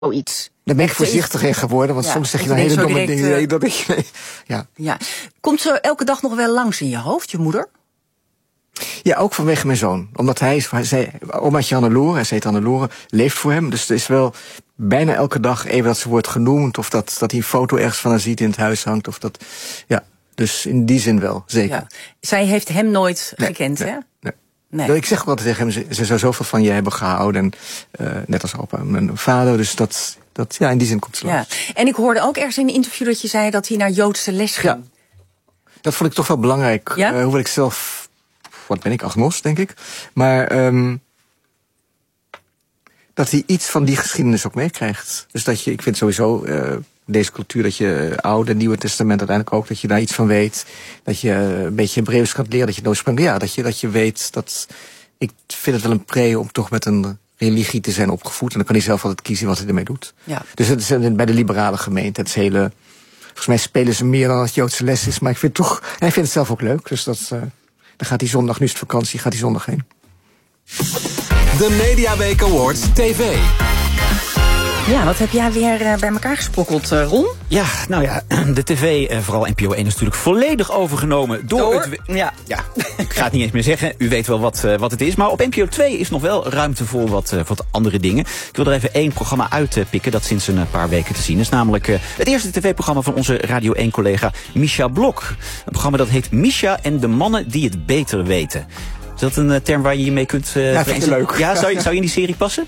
zoiets. Daar ben ik voorzichtig in geworden, want soms zeg je dan hele domme dingen. Ja. Komt ze elke dag nog wel langs in je hoofd, je moeder? Ja, ook vanwege mijn zoon. Omdat omaatje Hannelore, zij heet Hannelore, leeft voor hem. Dus er is wel bijna elke dag even dat ze wordt genoemd, of dat hij een foto ergens van haar ziet in het huis hangt. Of dat, ja, dus in die zin wel, zeker. Ja. Zij heeft hem nooit gekend, hè? Nee. Ik zeg ook altijd tegen hem, ze zou zoveel van je hebben gehouden. En, net als opa mijn vader, dus dat in die zin komt ze langs. Ja. En ik hoorde ook ergens in een interview dat je zei dat hij naar Joodse les ging. Ja. Dat vond ik toch wel belangrijk. Ja? Hoewel ik zelf, wat ben ik, agnost, denk ik. Maar dat hij iets van die geschiedenis ook meekrijgt. Dus ik vind sowieso deze cultuur, dat je Oude en Nieuwe Testament uiteindelijk ook, dat je daar iets van weet. Dat je een beetje Hebreeuws gaat leren, dat je oorspronkelijk, dat je weet dat. Ik vind het wel een pre om toch met een religie te zijn opgevoed. En dan kan hij zelf altijd kiezen wat hij ermee doet. Ja. Dus het is bij de liberale gemeente. Het is hele. Volgens mij spelen ze meer dan het Joodse les is. Maar ik vind toch. Hij vindt het zelf ook leuk. Dus dan gaat hij zondag, nu is het vakantie, gaat hij zondag heen. De Mediaweek Awards TV. Ja, wat heb jij weer bij elkaar gesprokkeld, Ron? Ja, nou ja, de tv, vooral NPO 1, is natuurlijk volledig overgenomen door het... Ja, ik ga het niet eens meer zeggen. U weet wel wat het is. Maar op NPO 2 is nog wel ruimte voor wat andere dingen. Ik wil er even 1 programma uitpikken dat sinds een paar weken te zien is. Namelijk het eerste tv-programma van onze Radio 1-collega Misha Blok. Een programma dat heet Misha en de mannen die het beter weten. Is dat een term waar je je mee kunt... ja, vind ik leuk. Ja, zou je in die serie passen?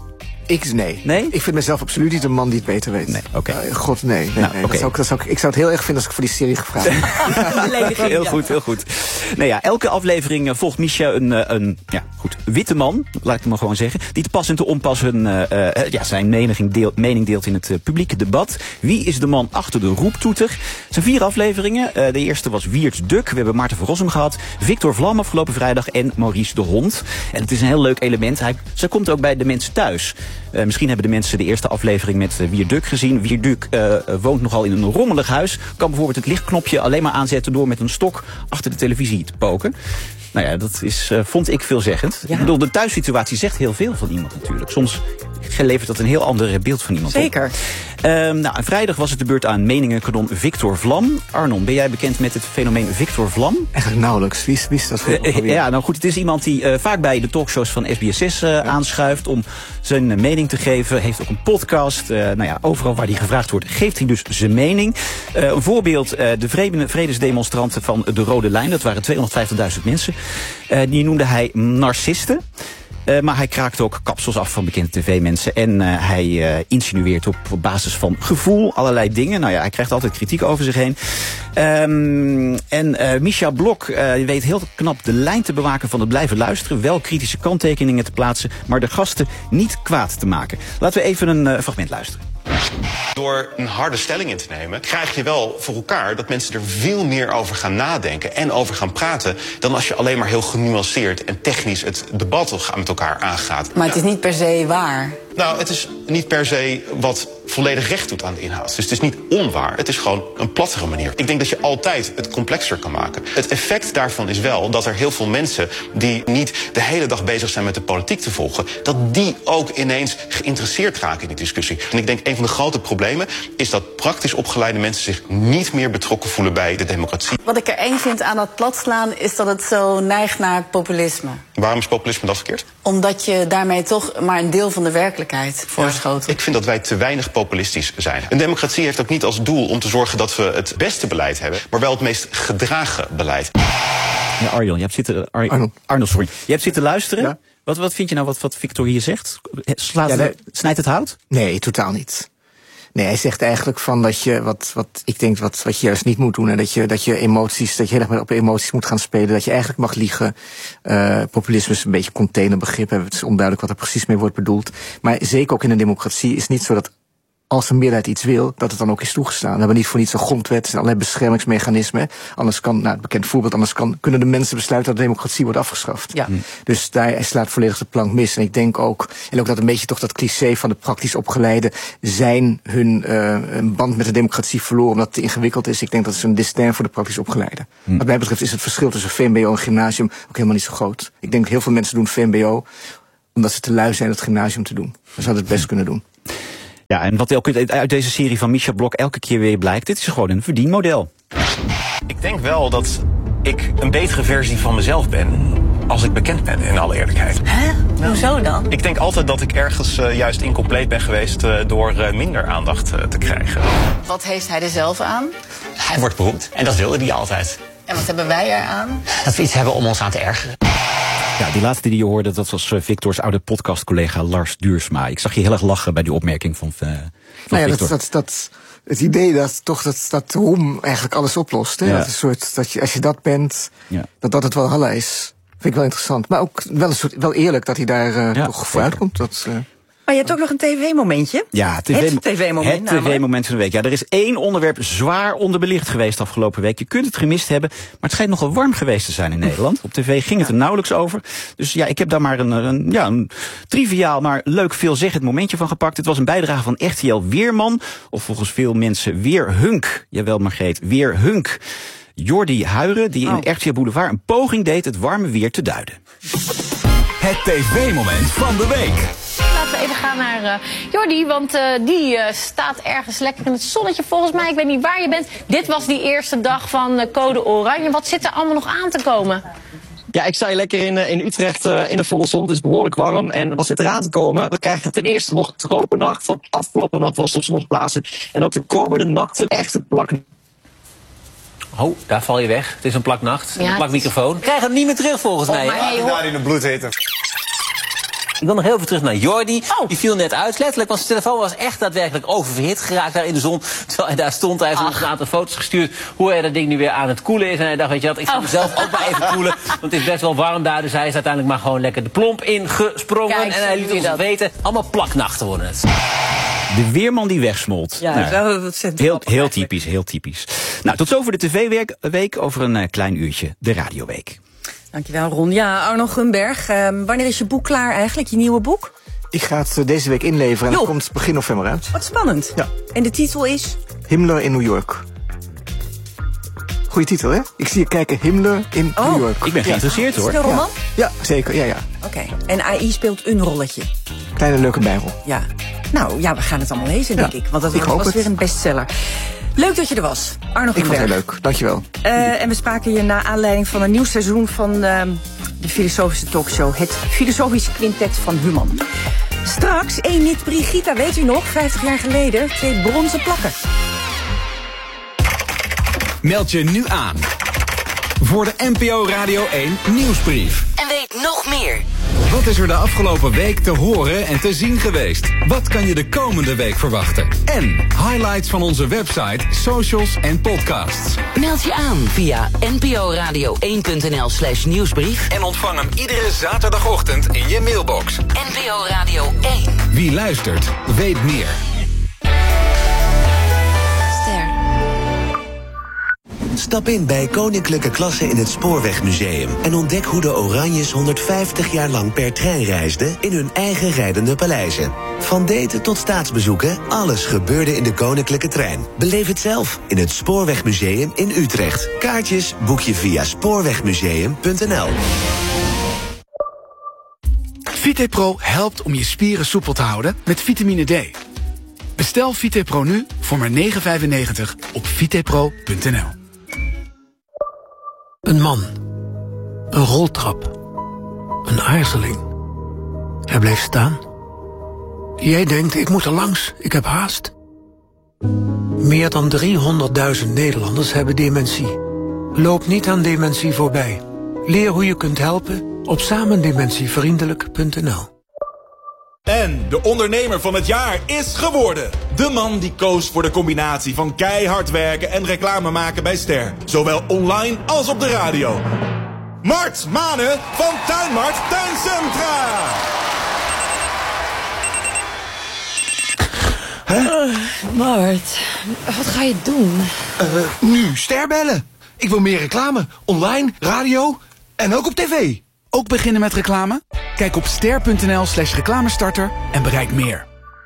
Nee. Ik vind mezelf absoluut niet een man die het beter weet. Nee, oké. God, nee. Ik zou het heel erg vinden als ik voor die serie gevraagd had. Heel goed. Nou ja, elke aflevering volgt Misha een witte man, laat ik het maar gewoon zeggen, die te pas en te onpas zijn mening deelt in het publieke debat. Wie is de man achter de roeptoeter? Het zijn 4 afleveringen. De eerste was Wiert Duk. We hebben Maarten van Rossum gehad. Victor Vlam afgelopen vrijdag en Maurice de Hond. En het is een heel leuk element. Ze komt ook bij de mensen thuis. Misschien hebben de mensen de eerste aflevering met Wiert Duk gezien. Wiert Duk woont nogal in een rommelig huis. Kan bijvoorbeeld het lichtknopje alleen maar aanzetten door met een stok achter de televisie te poken. Nou ja, dat is, vond ik veelzeggend. Ja. Ik bedoel, de thuissituatie zegt heel veel van iemand natuurlijk. Soms levert dat een heel ander beeld van iemand Zeker. op. En vrijdag was het de beurt aan meningenkanon Victor Vlam. Arnon, ben jij bekend met het fenomeen Victor Vlam? Eigenlijk nauwelijks. Wie is dat? Ja, nou goed, het is iemand die vaak bij de talkshows van SBS6 aanschuift om zijn mening te geven. Heeft ook een podcast. Overal waar hij gevraagd wordt, geeft hij dus zijn mening. Een voorbeeld, de vredesdemonstranten van de Rode Lijn. Dat waren 250.000 mensen. Die noemde hij narcisten. Maar hij kraakt ook kapsels af van bekende tv-mensen. En hij insinueert op basis van gevoel allerlei dingen. Nou ja, hij krijgt altijd kritiek over zich heen. Misha Blok weet heel knap de lijn te bewaken van het blijven luisteren. Wel kritische kanttekeningen te plaatsen, maar de gasten niet kwaad te maken. Laten we even een fragment luisteren. Door een harde stelling in te nemen, krijg je wel voor elkaar dat mensen er veel meer over gaan nadenken en over gaan praten dan als je alleen maar heel genuanceerd en technisch het debat met elkaar aangaat. Maar het is niet per se waar. Nou, het is niet per se wat volledig recht doet aan de inhoud. Dus het is niet onwaar, het is gewoon een plattere manier. Ik denk dat je altijd het complexer kan maken. Het effect daarvan is wel dat er heel veel mensen die niet de hele dag bezig zijn met de politiek te volgen, dat die ook ineens geïnteresseerd raken in die discussie. En ik denk een van de grote problemen is dat praktisch opgeleide mensen zich niet meer betrokken voelen bij de democratie. Wat ik er eng vind aan dat platslaan is dat het zo neigt naar populisme. Waarom is populisme dat verkeerd? Omdat je daarmee toch maar een deel van de werkelijkheid voorschotelt. Ja, ik vind dat wij te weinig populistisch zijn. Een democratie heeft ook niet als doel om te zorgen dat we het beste beleid hebben, maar wel het meest gedragen beleid. Ja, Arjon, je hebt zitten... Arnold, sorry. Je hebt zitten luisteren. Ja. Wat vind je nou wat Victor hier zegt? Snijdt het hout? Nee, totaal niet. Nee, hij zegt eigenlijk van dat je wat je juist niet moet doen. En dat je heel erg op emoties moet gaan spelen. Dat je eigenlijk mag liegen. Populisme is een beetje een containerbegrip. Het is onduidelijk wat er precies mee wordt bedoeld. Maar zeker ook in een democratie is het niet zo dat als een meerderheid iets wil, dat het dan ook is toegestaan. We hebben niet voor niets een grondwet en allerlei beschermingsmechanismen. Anders het bekend voorbeeld, kunnen de mensen besluiten dat de democratie wordt afgeschaft. Ja. Dus hij slaat volledig de plank mis. En ik denk ook dat een beetje toch dat cliché van de praktisch opgeleide zijn hun band met de democratie verloren omdat het te ingewikkeld is. Ik denk dat het een disdain voor de praktisch opgeleide. Wat mij betreft is het verschil tussen VMBO en gymnasium ook helemaal niet zo groot. Ik denk dat heel veel mensen doen VMBO omdat ze te lui zijn het gymnasium te doen. Dat zouden het best kunnen doen. Ja, en wat ook uit deze serie van Misha Blok elke keer weer blijkt, dit is gewoon een verdienmodel. Ik denk wel dat ik een betere versie van mezelf ben als ik bekend ben, in alle eerlijkheid. Hè? Hoezo dan? Ik denk altijd dat ik ergens juist incompleet ben geweest door minder aandacht te krijgen. Wat heeft hij er zelf aan? Hij wordt beroemd en dat wilde hij altijd. En wat hebben wij eraan? Dat we iets hebben om ons aan te ergeren. Ja, die laatste die je hoorde, dat was Victors oude podcastcollega Lars Duursma. Ik zag je heel erg lachen bij die opmerking van Victor. Het idee dat roem eigenlijk alles oplost. Hè? Ja. Dat is een soort, dat je, als je dat bent, dat het wel Halla is. Vind ik wel interessant. Maar ook wel eerlijk dat hij daar toch vooruit komt. Maar je hebt ook nog een tv-momentje. Ja, het tv-moment. Het tv-moment van de week. Ja, er is 1 onderwerp zwaar onderbelicht geweest afgelopen week. Je kunt het gemist hebben, maar het schijnt nogal warm geweest te zijn in Nederland. Op tv ging het er nauwelijks over. Dus ja, ik heb daar maar een triviaal, maar leuk veelzeggend momentje van gepakt. Het was een bijdrage van RTL Weerman, of volgens veel mensen Weerhunk. Jawel, Margreet, Weerhunk. Jordi Huijren, die in RTL Boulevard een poging deed het warme weer te duiden. Het tv-moment van de week. Laten we even gaan naar Jordi, want die staat ergens lekker in het zonnetje volgens mij. Ik weet niet waar je bent. Dit was die eerste dag van Code Oranje. Wat zit er allemaal nog aan te komen? Ja, ik sta hier lekker in Utrecht in de volle zon. Het is behoorlijk warm. En wat zit eraan te komen? We krijgen ten eerste nog een tropennacht. Van afgelopen nacht was op sommige plaatsen. En ook de komende nachten echt een plak. Oh, daar val je weg. Het is een plaknacht. Ja, een plakmicrofoon. We krijgen hem niet meer terug volgens mij. Daar in de bloedhitte. Ik wil nog heel even terug naar Jordi. Die viel net uit, letterlijk, want zijn telefoon was echt daadwerkelijk oververhit geraakt daar in de zon. Terwijl hij daar stond, hij heeft nog een aantal foto's gestuurd hoe hij dat ding nu weer aan het koelen is. En hij dacht, weet je wat, ik ga mezelf ook maar even koelen. Want het is best wel warm daar, dus hij is uiteindelijk maar gewoon lekker de plomp ingesprongen. Kijk, en hij liet ons dat weten. Allemaal plaknachten worden het. De weerman die wegsmolt. Ja, heel typisch, heel typisch. Nou, tot zover de tv-week. Over een klein uurtje de radioweek. Dankjewel, Ron. Ja, Arno Gunberg, wanneer is je boek klaar eigenlijk, je nieuwe boek? Ik ga het deze week inleveren en het komt begin november uit. Wat spannend. Ja. En de titel is? Himmler in New York. Goeie titel, hè? Ik zie je kijken, Himmler in New York. Ik ben geïnteresseerd, hoor. Is het een roman? Ja, zeker. Ja. Oké. En AI speelt een rolletje? Kleine leuke bijrol. Ja. Nou, ja, we gaan het allemaal lezen, denk ik. Want dat was weer een bestseller. Leuk dat je er was, Arno Gunberg. Ik vond het heel leuk, dankjewel. En we spraken je naar aanleiding van een nieuw seizoen van de filosofische talkshow. Het Filosofische Quintet van Human. Straks Enid Brigitta, weet u nog, 50 jaar geleden, 2 bronzen plakken. Meld je nu aan voor de NPO Radio 1 nieuwsbrief. En weet nog meer. Wat is er de afgelopen week te horen en te zien geweest? Wat kan je de komende week verwachten? En highlights van onze website, socials en podcasts. Meld je aan via nporadio1.nl/nieuwsbrief. En ontvang hem iedere zaterdagochtend in je mailbox. NPO Radio 1. Wie luistert, weet meer. Stap in bij Koninklijke Klasse in het Spoorwegmuseum en ontdek hoe de Oranjes 150 jaar lang per trein reisden in hun eigen rijdende paleizen. Van daten tot staatsbezoeken, alles gebeurde in de Koninklijke Trein. Beleef het zelf in het Spoorwegmuseum in Utrecht. Kaartjes boek je via spoorwegmuseum.nl. VitePro helpt om je spieren soepel te houden met vitamine D. Bestel VitePro nu voor maar €9,95 op vitepro.nl. Een man. Een roltrap. Een aarzeling. Hij bleef staan. Jij denkt, ik moet er langs, ik heb haast. Meer dan 300.000 Nederlanders hebben dementie. Loop niet aan dementie voorbij. Leer hoe je kunt helpen op samendementievriendelijk.nl. En de ondernemer van het jaar is geworden. De man die koos voor de combinatie van keihard werken en reclame maken bij Ster. Zowel online als op de radio. Mart Manen van Tuinmart Tuincentra. Mart, wat ga je doen? Nu Ster bellen. Ik wil meer reclame. Online, radio en ook op tv. Ook beginnen met reclame? Kijk op ster.nl/reclamestarter en bereik meer.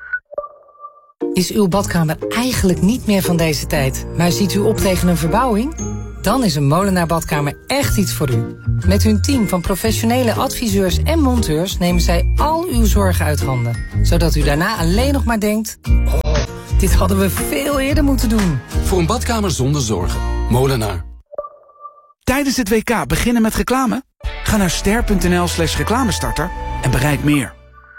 Is uw badkamer eigenlijk niet meer van deze tijd, maar ziet u op tegen een verbouwing? Dan is een Molenaar Badkamer echt iets voor u. Met hun team van professionele adviseurs en monteurs nemen zij al uw zorgen uit handen. Zodat u daarna alleen nog maar denkt... oh, dit hadden we veel eerder moeten doen. Voor een badkamer zonder zorgen. Molenaar. Tijdens het WK beginnen met reclame? Ga naar ster.nl/reclamestarter en bereik meer.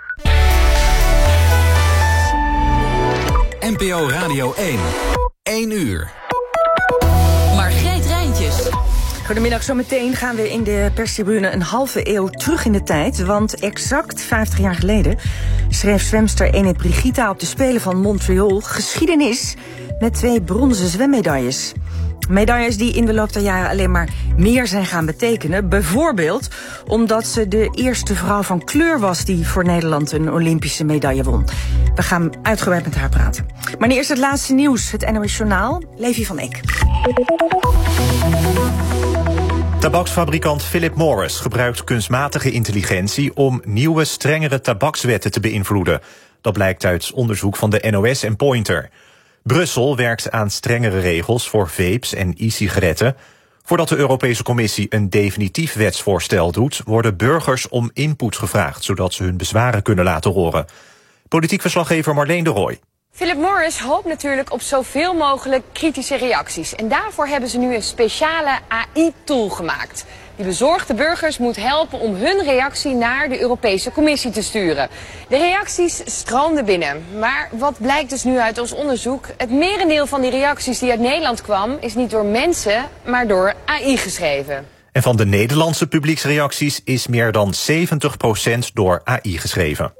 NPO Radio 1. 1 uur. Margreet Rijntjes. Goedemiddag, zometeen gaan we in de perstribune een halve eeuw terug in de tijd. Want exact 50 jaar geleden schreef zwemster Enid Brigida op de Spelen van Montreal geschiedenis met 2 bronzen zwemmedailles. Medailles die in de loop der jaren alleen maar meer zijn gaan betekenen. Bijvoorbeeld omdat ze de eerste vrouw van kleur was die voor Nederland een Olympische medaille won. We gaan uitgebreid met haar praten. Maar nu eerst het laatste nieuws, het NOS Journaal. Levi van Eck. Tabaksfabrikant Philip Morris gebruikt kunstmatige intelligentie om nieuwe, strengere tabakswetten te beïnvloeden. Dat blijkt uit onderzoek van de NOS en Pointer. Brussel werkt aan strengere regels voor vapes en e-sigaretten. Voordat de Europese Commissie een definitief wetsvoorstel doet, worden burgers om input gevraagd, zodat ze hun bezwaren kunnen laten horen. Politiek verslaggever Marleen de Rooij. Philip Morris hoopt natuurlijk op zoveel mogelijk kritische reacties. En daarvoor hebben ze nu een speciale AI-tool gemaakt. Die bezorgde burgers moet helpen om hun reactie naar de Europese Commissie te sturen. De reacties stroomden binnen. Maar wat blijkt dus nu uit ons onderzoek? Het merendeel van die reacties die uit Nederland kwam is niet door mensen, maar door AI geschreven. En van de Nederlandse publieksreacties is meer dan 70% door AI geschreven.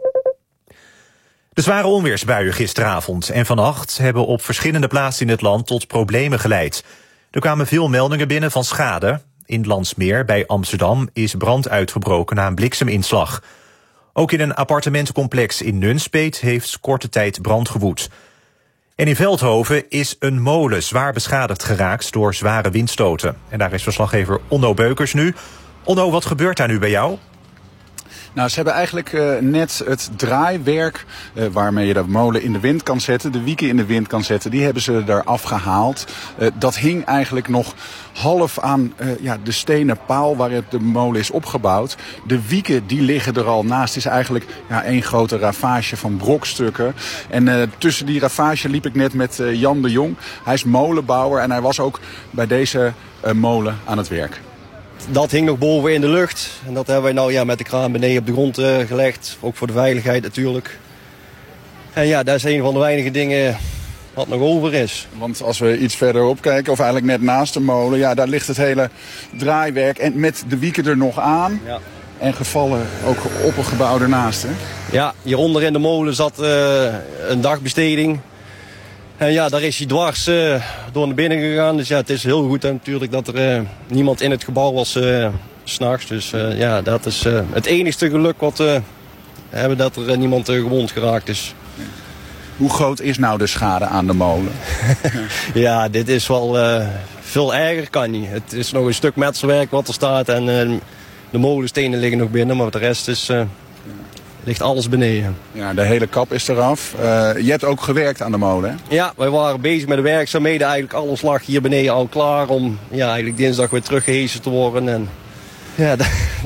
De zware onweersbuien gisteravond en vannacht hebben op verschillende plaatsen in het land tot problemen geleid. Er kwamen veel meldingen binnen van schade. In Landsmeer bij Amsterdam is brand uitgebroken na een blikseminslag. Ook in een appartementencomplex in Nunspeet heeft korte tijd brand gewoed. En in Veldhoven is een molen zwaar beschadigd geraakt door zware windstoten. En daar is verslaggever Onno Beukers nu. Onno, wat gebeurt daar nu bij jou? Nou, ze hebben eigenlijk net het draaiwerk waarmee je de molen in de wind kan zetten, de wieken in de wind kan zetten, die hebben ze eraf gehaald. Dat hing eigenlijk nog half aan de stenen paal waarop de molen is opgebouwd. De wieken die liggen er al naast. Het is eigenlijk één grote ravage van brokstukken. En tussen die ravage liep ik net met Jan de Jong. Hij is molenbouwer en hij was ook bij deze molen aan het werk. Dat hing nog boven in de lucht. En dat hebben wij nou met de kraan beneden op de grond gelegd. Ook voor de veiligheid natuurlijk. En ja, dat is een van de weinige dingen wat nog over is. Want als we iets verderop kijken, of eigenlijk net naast de molen, daar ligt het hele draaiwerk. En met de wieken er nog aan. Ja. En gevallen ook op een gebouw ernaast. Hè? Ja, hieronder in de molen zat een dagbesteding. En ja, daar is hij dwars door naar binnen gegaan. Dus ja, het is heel goed natuurlijk dat er niemand in het gebouw was 's nachts. Dus dat is het enigste geluk wat we hebben, dat er niemand gewond geraakt is. Hoe groot is nou de schade aan de molen? Ja, dit is wel veel erger kan niet. Het is nog een stuk metselwerk wat er staat en de molenstenen liggen nog binnen, maar de rest is... ligt alles beneden. Ja, de hele kap is eraf. Je hebt ook gewerkt aan de molen, hè? Ja, wij waren bezig met de werkzaamheden. Eigenlijk alles lag hier beneden al klaar om eigenlijk dinsdag weer teruggehesen te worden. En ja,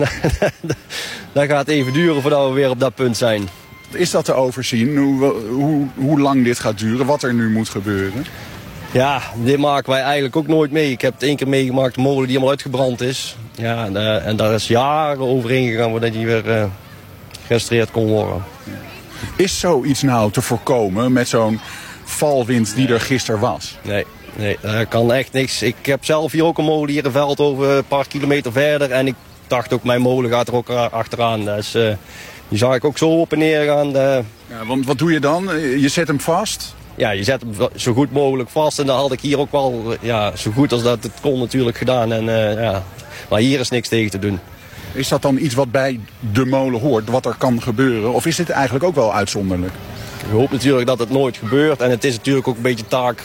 dat gaat even duren voordat we weer op dat punt zijn. Is dat te overzien? Hoe lang dit gaat duren? Wat er nu moet gebeuren? Ja, dit maken wij eigenlijk ook nooit mee. Ik heb het 1 keer meegemaakt, de molen die helemaal uitgebrand is. Ja, en daar is jaren overheen gegaan voordat die weer... gerestaureerd kon worden. Is zoiets nou te voorkomen met zo'n valwind die er gisteren was? Nee, dat kan echt niks. Ik heb zelf hier ook een molen hier in Veldhoven een paar kilometer verder. En ik dacht ook, mijn molen gaat er ook achteraan. Dus die zag ik ook zo op en neer gaan. Ja, want wat doe je dan? Je zet hem vast? Ja, je zet hem zo goed mogelijk vast. En dat had ik hier ook wel zo goed als dat het kon natuurlijk gedaan. En, maar hier is niks tegen te doen. Is dat dan iets wat bij de molen hoort, wat er kan gebeuren? Of is dit eigenlijk ook wel uitzonderlijk? Ik hoop natuurlijk dat het nooit gebeurt. En het is natuurlijk ook een beetje taak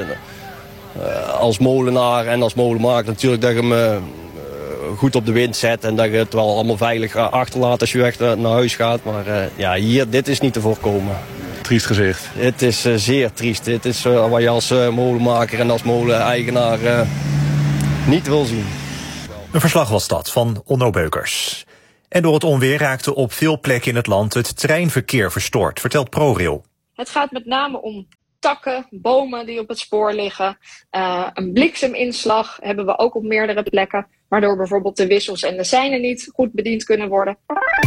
als molenaar en als molenmaker natuurlijk dat je hem goed op de wind zet. En dat je het wel allemaal veilig achterlaat als je weg naar huis gaat. Maar hier, dit is niet te voorkomen. Triest gezicht. Het is zeer triest. Dit is wat je als molenmaker en als moleneigenaar niet wil zien. Een verslag was dat van Onno Beukers. En door het onweer raakte op veel plekken in het land het treinverkeer verstoord, vertelt ProRail. Het gaat met name om takken, bomen die op het spoor liggen. Een blikseminslag hebben we ook op meerdere plekken, waardoor bijvoorbeeld de wissels en de seinen niet goed bediend kunnen worden.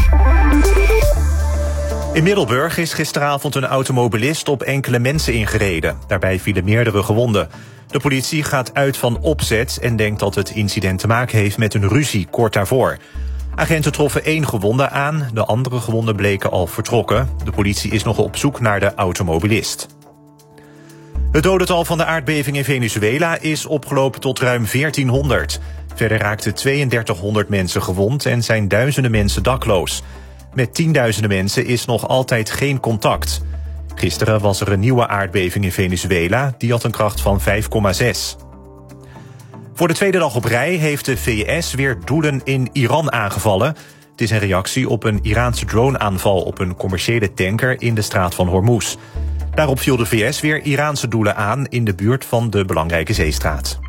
In Middelburg is gisteravond een automobilist op enkele mensen ingereden. Daarbij vielen meerdere gewonden. De politie gaat uit van opzet en denkt dat het incident te maken heeft met een ruzie kort daarvoor. Agenten troffen 1 gewonde aan, de andere gewonden bleken al vertrokken. De politie is nog op zoek naar de automobilist. Het dodental van de aardbeving in Venezuela is opgelopen tot ruim 1400. Verder raakten 3200 mensen gewond en zijn duizenden mensen dakloos. Met tienduizenden mensen is nog altijd geen contact. Gisteren was er een nieuwe aardbeving in Venezuela. Die had een kracht van 5,6. Voor de tweede dag op rij heeft de VS weer doelen in Iran aangevallen. Het is een reactie op een Iraanse droneaanval op een commerciële tanker in de straat van Hormuz. Daarop viel de VS weer Iraanse doelen aan in de buurt van de belangrijke zeestraat.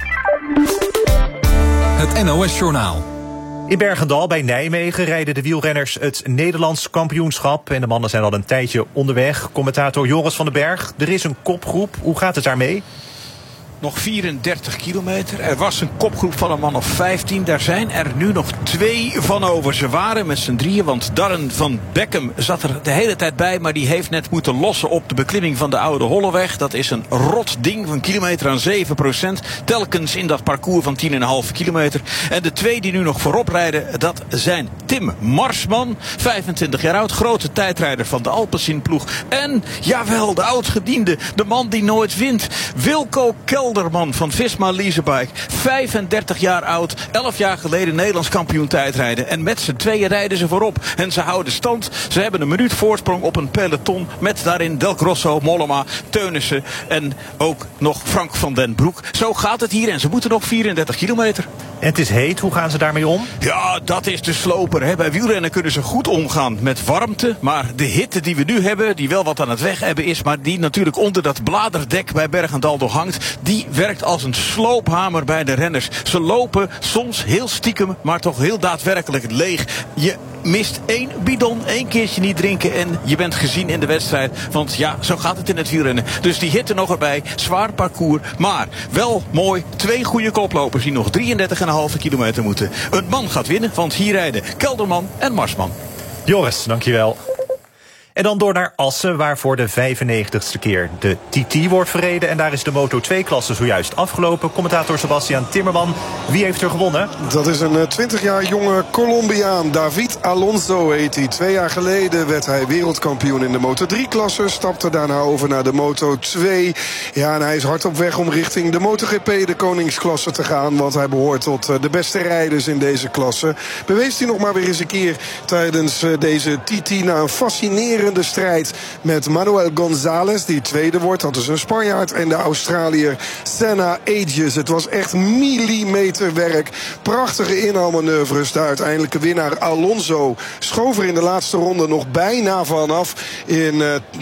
Het NOS-journaal. In Bergendal bij Nijmegen rijden de wielrenners het Nederlands kampioenschap. En de mannen zijn al een tijdje onderweg. Commentator Joris van den Berg, er is een kopgroep. Hoe gaat het daarmee? Nog 34 kilometer. Er was een kopgroep van een man of 15. Daar zijn er nu nog 2 van over. Ze waren met z'n drieën, want Darren van Beckham zat er de hele tijd bij. Maar die heeft net moeten lossen op de beklimming van de Oude Holleweg. Dat is een rot ding van kilometer aan 7%. Telkens in dat parcours van 10,5 kilometer. En de 2 die nu nog voorop rijden, dat zijn Tim Marsman, 25 jaar oud. Grote tijdrijder van de Alpecin-ploeg. En, jawel, de oudgediende, de man die nooit wint. Wilco Kelderman van Visma Leasebike. 35 jaar oud, 11 jaar geleden Nederlands kampioen tijdrijden. En met z'n tweeën rijden ze voorop. En ze houden stand. Ze hebben een minuut voorsprong op een peloton. Met daarin Del Grosso, Mollema, Teunissen en ook nog Frank van den Broek. Zo gaat het hier en ze moeten nog 34 kilometer. En het is heet, hoe gaan ze daarmee om? Ja, dat is de sloper. Hè. Bij wielrennen kunnen ze goed omgaan met warmte. Maar de hitte die we nu hebben, die wel wat aan het weg hebben is, maar die natuurlijk onder dat bladerdek bij Bergendal nog hangt, die werkt als een sloophamer bij de renners. Ze lopen soms heel stiekem, maar toch heel daadwerkelijk leeg. Je mist 1 bidon, 1 keertje niet drinken en je bent gezien in de wedstrijd. Want ja, zo gaat het in het wielrennen. Dus die hitte nog erbij, zwaar parcours, maar wel mooi. 2 goede koplopers die nog 33,5 kilometer moeten. Een man gaat winnen, want hier rijden Kelderman en Marsman. Joris, dankjewel. En dan door naar Assen, waar voor de 95ste keer de TT wordt verreden. En daar is de Moto2-klasse zojuist afgelopen. Commentator Sebastian Timmerman, wie heeft er gewonnen? Dat is een 20 jaar jonge Colombiaan. David Alonso heet hij. 2 jaar geleden werd hij wereldkampioen in de Moto3-klasse. Stapte daarna over naar de Moto2. Ja, en hij is hard op weg om richting de MotoGP, de koningsklasse, te gaan. Want hij behoort tot de beste rijders in deze klasse. Bewees hij nog maar weer eens een keer tijdens deze TT na een fascinerende strijd met Manuel González, die tweede wordt. Dat is een Spanjaard. En de Australiër Senna Aegis. Het was echt millimeterwerk. Prachtige inhaalmanoeuvres. De uiteindelijke winnaar Alonso schoof er in de laatste ronde nog bijna vanaf in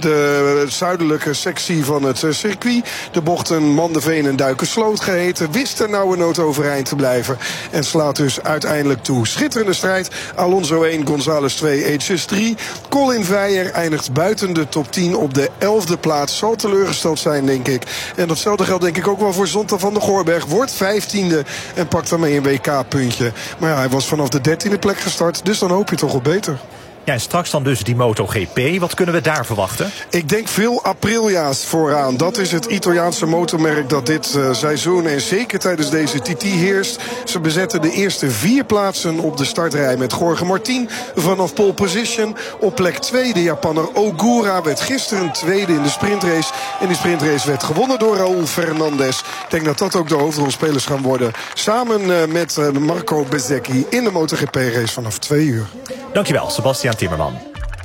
de zuidelijke sectie van het circuit. De bochten Mandeveen en Duikersloot geheten. Wist er nou een nood overeind te blijven. En slaat dus uiteindelijk toe. Schitterende strijd. Alonso 1, González 2, Aegis 3. Colin Veijer eindigt buiten de top 10 op de 11e plaats. Zal teleurgesteld zijn, denk ik. En datzelfde geldt denk ik ook wel voor Zonta van der Goorberg. Wordt 15e en pakt daarmee een WK-puntje. Maar ja, hij was vanaf de 13e plek gestart. Dus dan hoop je toch wel beter. Ja, en straks dan dus die MotoGP. Wat kunnen we daar verwachten? Ik denk veel Aprilia's vooraan. Dat is het Italiaanse motormerk dat dit seizoen en zeker tijdens deze TT heerst. Ze bezetten de eerste 4 plaatsen op de startrij met Jorge Martin vanaf pole position. Op plek 2 de Japanner Ogura werd gisteren tweede in de sprintrace. En die sprintrace werd gewonnen door Raúl Fernandez. Ik denk dat dat ook de hoofdrolspelers gaan worden. Samen met Marco Bezzecchi in de MotoGP-race vanaf 2 uur. Dankjewel, Sebastian Timmerman.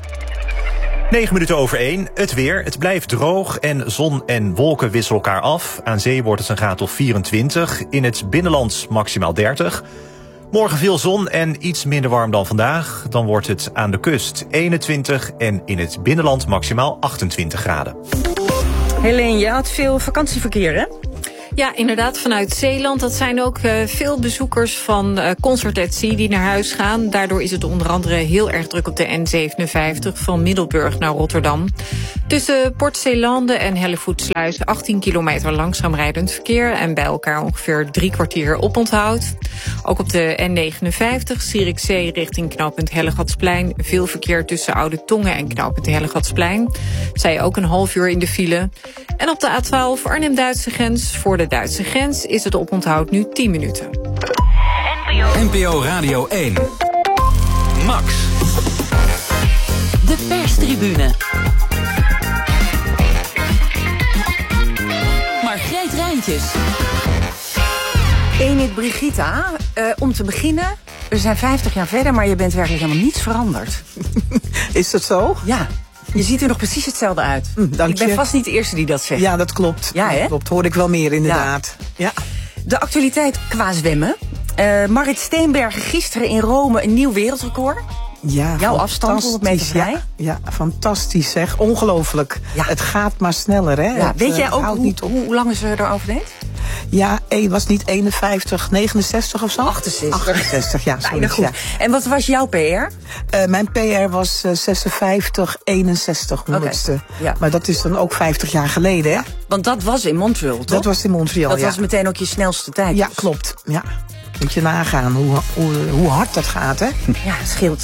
9 minuten over 1. Het weer. Het blijft droog en zon en wolken wisselen elkaar af. Aan zee wordt het een graad of 24. In het binnenland maximaal 30. Morgen veel zon en iets minder warm dan vandaag. Dan wordt het aan de kust 21 en in het binnenland maximaal 28 graden. Helene, je had veel vakantieverkeer, hè? Ja, inderdaad, vanuit Zeeland. Dat zijn ook veel bezoekers van Concert at Sea die naar huis gaan. Daardoor is het onder andere heel erg druk op de N57 van Middelburg naar Rotterdam. Tussen Port Zeelanden en Hellevoetsluis 18 kilometer langzaam rijdend verkeer en bij elkaar ongeveer 3 kwartier oponthoud. Ook op de N59 Zierikzee richting knooppunt Hellegatsplein veel verkeer tussen Oude Tongen en knooppunt Hellegatsplein. Zij ook een half uur in de file. En op de A12 Arnhem-Duitse grens voor de Duitse grens is het oponthoud nu 10 minuten. NPO Radio 1. Max. De perstribune. Margreet Rijntjes. Enid Brigitta, om te beginnen, we zijn 50 jaar verder, maar je bent werkelijk helemaal niets veranderd. Is dat zo? Ja. Je ziet er nog precies hetzelfde uit. Dank je. Ik ben vast niet de eerste die dat zegt. Ja, dat klopt. Ja, hè? Dat klopt. Hoor ik wel meer, inderdaad. Ja. De actualiteit qua zwemmen. Marit Steenbergen gisteren in Rome een nieuw wereldrecord. Ja, jouw afstand 100 meter vrij. Ja, fantastisch zeg. Ongelooflijk. Ja. Het gaat maar sneller, hè? Ja, weet jij ook hoe lang ze erover deed? Ja, was niet 51, 69 of zo? 68, ja. Goed. Ja. En wat was jouw PR? Mijn PR was 56, 61 honderdste. Okay. Ja. Maar dat is dan ook 50 jaar geleden, hè? Want dat was in Montreal, toch? Dat was in Montreal, Dat was meteen ook je snelste tijd. Ja, klopt. Ja. Moet je nagaan hoe hard dat gaat, hè? Ja, het scheelt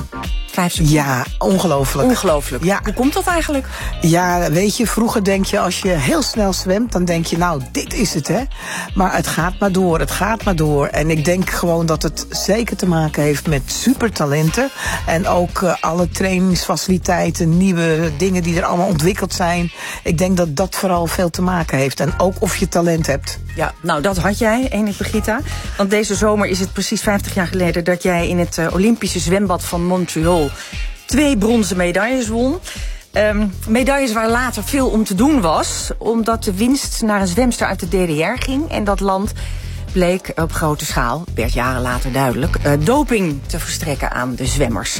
5 seconden. Ja, ongelooflijk. Ongelooflijk. Ja. Hoe komt dat eigenlijk? Ja, weet je, vroeger denk je als je heel snel zwemt, dan denk je, nou, dit is het, hè. Maar het gaat maar door, het gaat maar door. En ik denk gewoon dat het zeker te maken heeft met supertalenten. En ook alle trainingsfaciliteiten, nieuwe dingen die er allemaal ontwikkeld zijn. Ik denk dat dat vooral veel te maken heeft. En ook of je talent hebt. Ja, nou, dat had jij, Enid Brigitta. Want deze zomer is het precies 50 jaar geleden dat jij in het Olympische zwembad van Montreal 2 bronzen medailles won. Medailles waar later veel om te doen was, omdat de winst naar een zwemster uit de DDR ging. En dat land bleek op grote schaal, werd jaren later duidelijk, doping te verstrekken aan de zwemmers.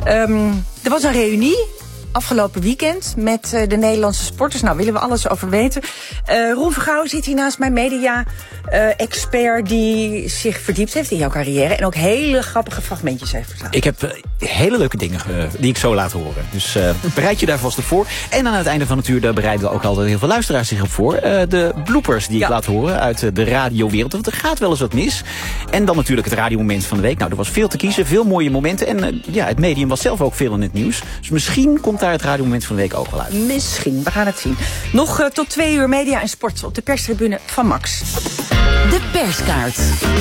Er was een reunie afgelopen weekend met de Nederlandse sporters. Nou, willen we alles over weten. Ron Vergouwen zit hier naast mij, media-expert die zich verdiept heeft in jouw carrière en ook hele grappige fragmentjes heeft verzameld. Ik heb hele leuke dingen die ik zo laat horen. Dus bereid je daar vast op voor. En aan het einde van het uur daar bereiden we ook altijd heel veel luisteraars zich op voor. De bloopers die ik laat horen uit de radiowereld. Want er gaat wel eens wat mis. En dan natuurlijk het radiomoment van de week. Nou, er was veel te kiezen, veel mooie momenten. En het medium was zelf ook veel in het nieuws. Dus misschien komt daar het radiomoment van de week ook wel uit. Misschien, we gaan het zien. Nog tot 2 uur media en sport op de perstribune van Max. De perskaart.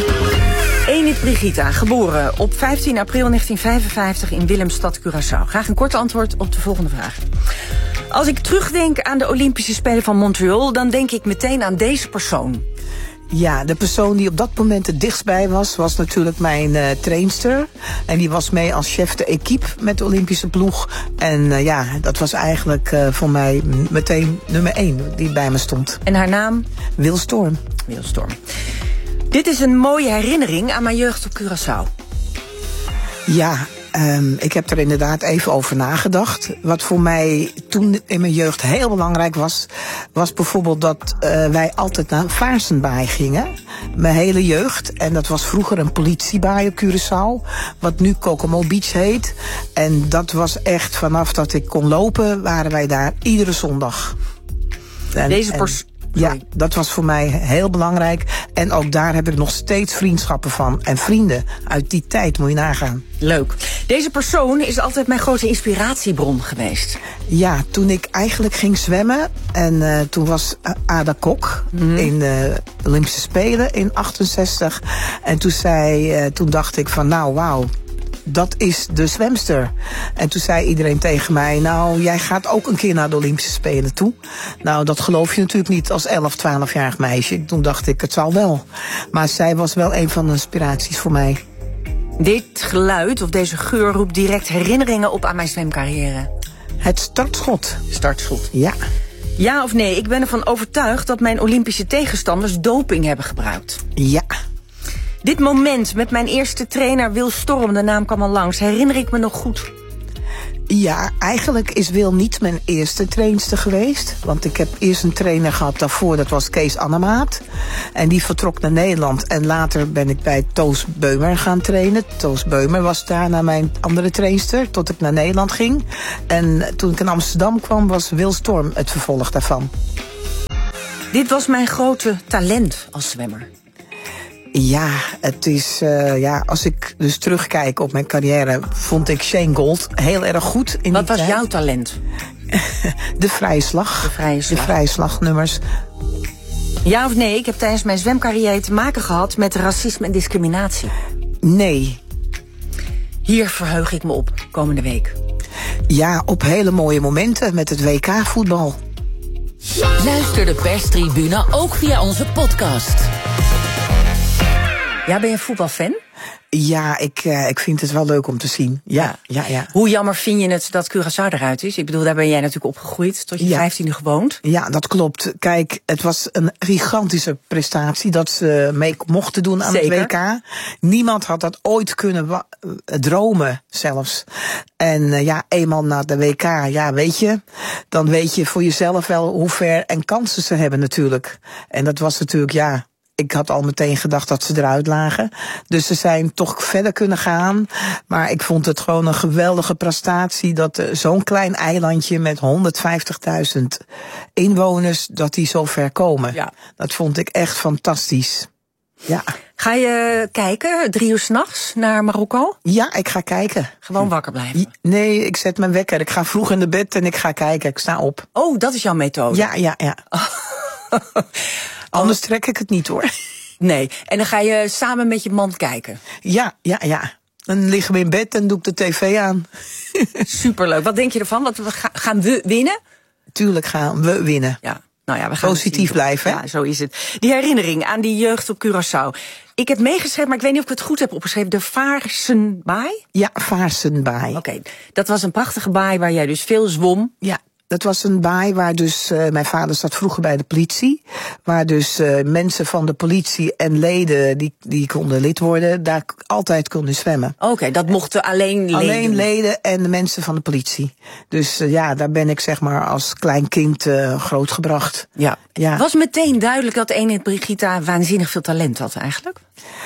Enid Brigitta, geboren op 15 april 1955 in Willemstad, Curaçao. Graag een kort antwoord op de volgende vraag. Als ik terugdenk aan de Olympische Spelen van Montreal, dan denk ik meteen aan deze persoon. Ja, de persoon die op dat moment het dichtst bij was natuurlijk mijn trainster. En die was mee als chef de equipe met de Olympische ploeg. En dat was eigenlijk voor mij meteen nummer 1 die bij me stond. En haar naam? Wil Storm. Wil Storm. Dit is een mooie herinnering aan mijn jeugd op Curaçao. Ja, ik heb er inderdaad even over nagedacht. Wat voor mij toen in mijn jeugd heel belangrijk was bijvoorbeeld dat wij altijd naar Vaarsenbaai gingen. Mijn hele jeugd. En dat was vroeger een politiebaai op Curaçao, wat nu Kokomo Beach heet. En dat was echt vanaf dat ik kon lopen, waren wij daar iedere zondag. Ja, dat was voor mij heel belangrijk. En ook daar heb ik nog steeds vriendschappen van. En vrienden uit die tijd, moet je nagaan. Leuk. Deze persoon is altijd mijn grote inspiratiebron geweest. Ja, toen ik eigenlijk ging zwemmen. En toen was Ada Kok in de Olympische Spelen in 68. En toen dacht ik van nou, wauw. Dat is de zwemster. En toen zei iedereen tegen mij, nou, jij gaat ook een keer naar de Olympische Spelen toe. Nou, dat geloof je natuurlijk niet als 11, 12-jarig meisje. Toen dacht ik, het zal wel. Maar zij was wel een van de inspiraties voor mij. Dit geluid of deze geur roept direct herinneringen op aan mijn zwemcarrière. Het startschot. Startschot. Ja. Ja of nee, ik ben ervan overtuigd dat mijn Olympische tegenstanders doping hebben gebruikt. Ja. Dit moment met mijn eerste trainer Wil Storm, de naam kwam al langs, herinner ik me nog goed. Ja, eigenlijk is Wil niet mijn eerste trainster geweest. Want ik heb eerst een trainer gehad daarvoor, dat was Kees Annemaat. En die vertrok naar Nederland. En later ben ik bij Toos Beumer gaan trainen. Toos Beumer was daarna mijn andere trainster, tot ik naar Nederland ging. En toen ik in Amsterdam kwam, was Wil Storm het vervolg daarvan. Dit was mijn grote talent als zwemmer. Ja, het is, als ik dus terugkijk op mijn carrière, vond ik Shane Gold heel erg goed. Wat was jouw talent? De vrije slag. De vrije slagnummers. Ja of nee, ik heb tijdens mijn zwemcarrière te maken gehad met racisme en discriminatie. Nee. Hier verheug ik me op, komende week. Ja, op hele mooie momenten met het WK-voetbal. Luister de perstribune ook via onze podcast. Ja, ben je een voetbalfan? Ja, ik vind het wel leuk om te zien. Ja. Hoe jammer vind je het dat Curaçao eruit is? Ik bedoel, daar ben jij natuurlijk opgegroeid, tot je 15e gewoond. Ja, dat klopt. Kijk, het was een gigantische prestatie dat ze mee mochten doen aan het WK. Niemand had dat ooit kunnen dromen zelfs. En eenmaal na de WK, weet je, dan weet je voor jezelf wel hoe ver en kansen ze hebben natuurlijk. En dat was natuurlijk, ik had al meteen gedacht dat ze eruit lagen. Dus ze zijn toch verder kunnen gaan. Maar ik vond het gewoon een geweldige prestatie dat zo'n klein eilandje met 150.000 inwoners, dat die zo ver komen. Ja. Dat vond ik echt fantastisch. Ja. Ga je kijken, 3 uur 's nachts, naar Marokko? Ja, ik ga kijken. Gewoon wakker blijven? Nee, ik zet mijn wekker. Ik ga vroeg in de bed en ik ga kijken. Ik sta op. Oh, dat is jouw methode? Ja. Anders trek ik het niet, hoor. Nee, en dan ga je samen met je man kijken? Ja. Dan liggen we in bed en doe ik de tv aan. Superleuk. Wat denk je ervan? Gaan we winnen? Tuurlijk gaan we winnen. Ja. Nou ja, we gaan positief blijven. Ja, zo is het. Die herinnering aan die jeugd op Curaçao. Ik heb meegeschreven, maar ik weet niet of ik het goed heb opgeschreven. De Vaarsenbaai? Ja, Vaarsenbaai. Oké, dat was een prachtige baai waar jij dus veel zwom. Ja. Dat was een baai waar dus, mijn vader zat vroeger bij de politie. Waar dus mensen van de politie en leden die konden lid worden, daar altijd konden zwemmen. Oké, dat mochten alleen leden? Alleen leden en de mensen van de politie. Dus daar ben ik zeg maar als klein kind grootgebracht. Ja. Was meteen duidelijk dat Enid Brigitta waanzinnig veel talent had eigenlijk?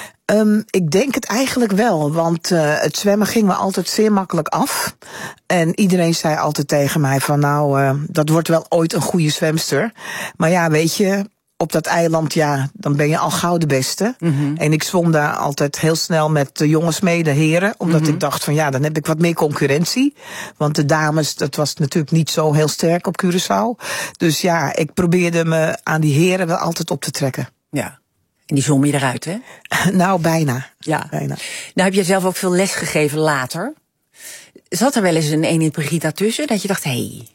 Ik denk het eigenlijk wel, want het zwemmen ging me altijd zeer makkelijk af. En iedereen zei altijd tegen mij van dat wordt wel ooit een goede zwemster. Maar weet je, op dat eiland, dan ben je al gauw de beste. Mm-hmm. En ik zwom daar altijd heel snel met de jongens mee, de heren. Omdat ik dacht van dan heb ik wat meer concurrentie. Want de dames, dat was natuurlijk niet zo heel sterk op Curaçao. Dus ik probeerde me aan die heren wel altijd op te trekken. Ja. En die zwom je eruit, hè? Nou, bijna. Ja. Bijna. Nou heb je zelf ook veel les gegeven later. Zat er wel eens een Enid Brigitta tussen, dat je dacht,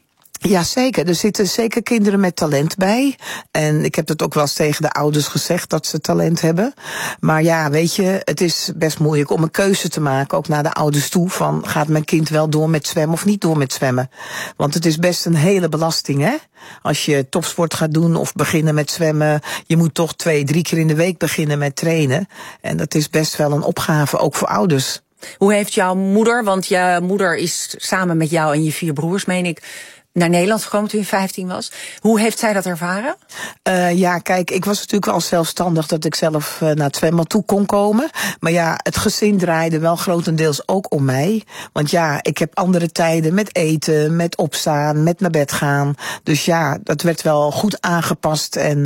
Ja, zeker. Er zitten zeker kinderen met talent bij. En ik heb dat ook wel eens tegen de ouders gezegd, dat ze talent hebben. Maar weet je, het is best moeilijk om een keuze te maken, ook naar de ouders toe, van gaat mijn kind wel door met zwemmen of niet door met zwemmen? Want het is best een hele belasting, hè? Als je topsport gaat doen of beginnen met zwemmen, je moet toch 2-3 keer in de week beginnen met trainen. En dat is best wel een opgave, ook voor ouders. Hoe heeft jouw moeder, want je moeder is samen met jou en je 4 broers, meen ik, naar Nederland gekomen toen je 15 was. Hoe heeft zij dat ervaren? Kijk, ik was natuurlijk al zelfstandig dat ik zelf naar het zwembad toe kon komen. Maar het gezin draaide wel grotendeels ook om mij. Want ik heb andere tijden met eten, met opstaan, met naar bed gaan. Dus dat werd wel goed aangepast. En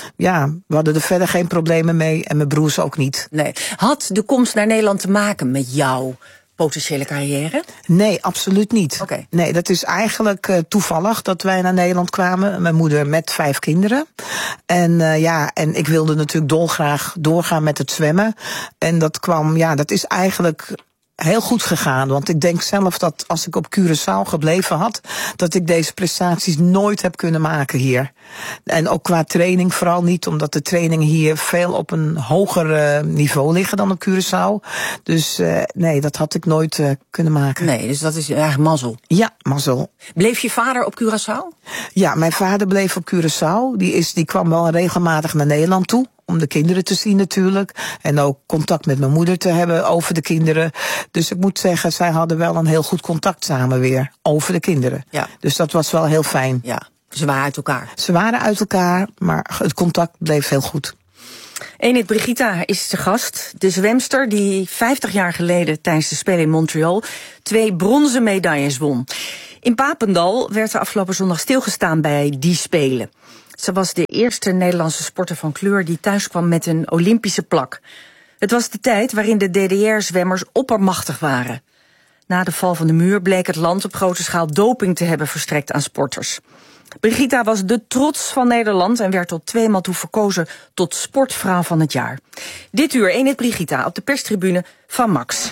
we hadden er verder geen problemen mee. En mijn broers ook niet. Nee. Had de komst naar Nederland te maken met jou potentiële carrière? Nee, absoluut niet. Okay. Nee, dat is eigenlijk toevallig dat wij naar Nederland kwamen. Mijn moeder met 5 kinderen. En en ik wilde natuurlijk dolgraag doorgaan met het zwemmen. En dat kwam, dat is eigenlijk heel goed gegaan. Want ik denk zelf dat als ik op Curaçao gebleven had, dat ik deze prestaties nooit heb kunnen maken hier. En ook qua training vooral niet, omdat de trainingen hier veel op een hoger niveau liggen dan op Curaçao. Dus nee, dat had ik nooit kunnen maken. Nee, dus dat is eigenlijk mazzel. Ja, mazzel. Bleef je vader op Curaçao? Ja, mijn vader bleef op Curaçao. Die kwam wel regelmatig naar Nederland toe. om de kinderen te zien natuurlijk. En ook contact met mijn moeder te hebben over de kinderen. Dus ik moet zeggen, zij hadden wel een heel goed contact samen weer over de kinderen. Ja. Dus dat was wel heel fijn. Ja, ze waren uit elkaar. Ze waren uit elkaar, maar het contact bleef heel goed. Enid Brigida is de gast. De zwemster die 50 jaar geleden tijdens de Spelen in Montreal 2 bronzen medailles won. In Papendal werd er afgelopen zondag stilgestaan bij die Spelen. Ze was de eerste Nederlandse sporter van kleur die thuiskwam met een Olympische plak. Het was de tijd waarin de DDR-zwemmers oppermachtig waren. Na de val van de muur bleek het land op grote schaal doping te hebben verstrekt aan sporters. Brigida was de trots van Nederland en werd tot 2 maal toe verkozen tot sportvrouw van het jaar. Dit uur Enid Brigida op de perstribune van Max.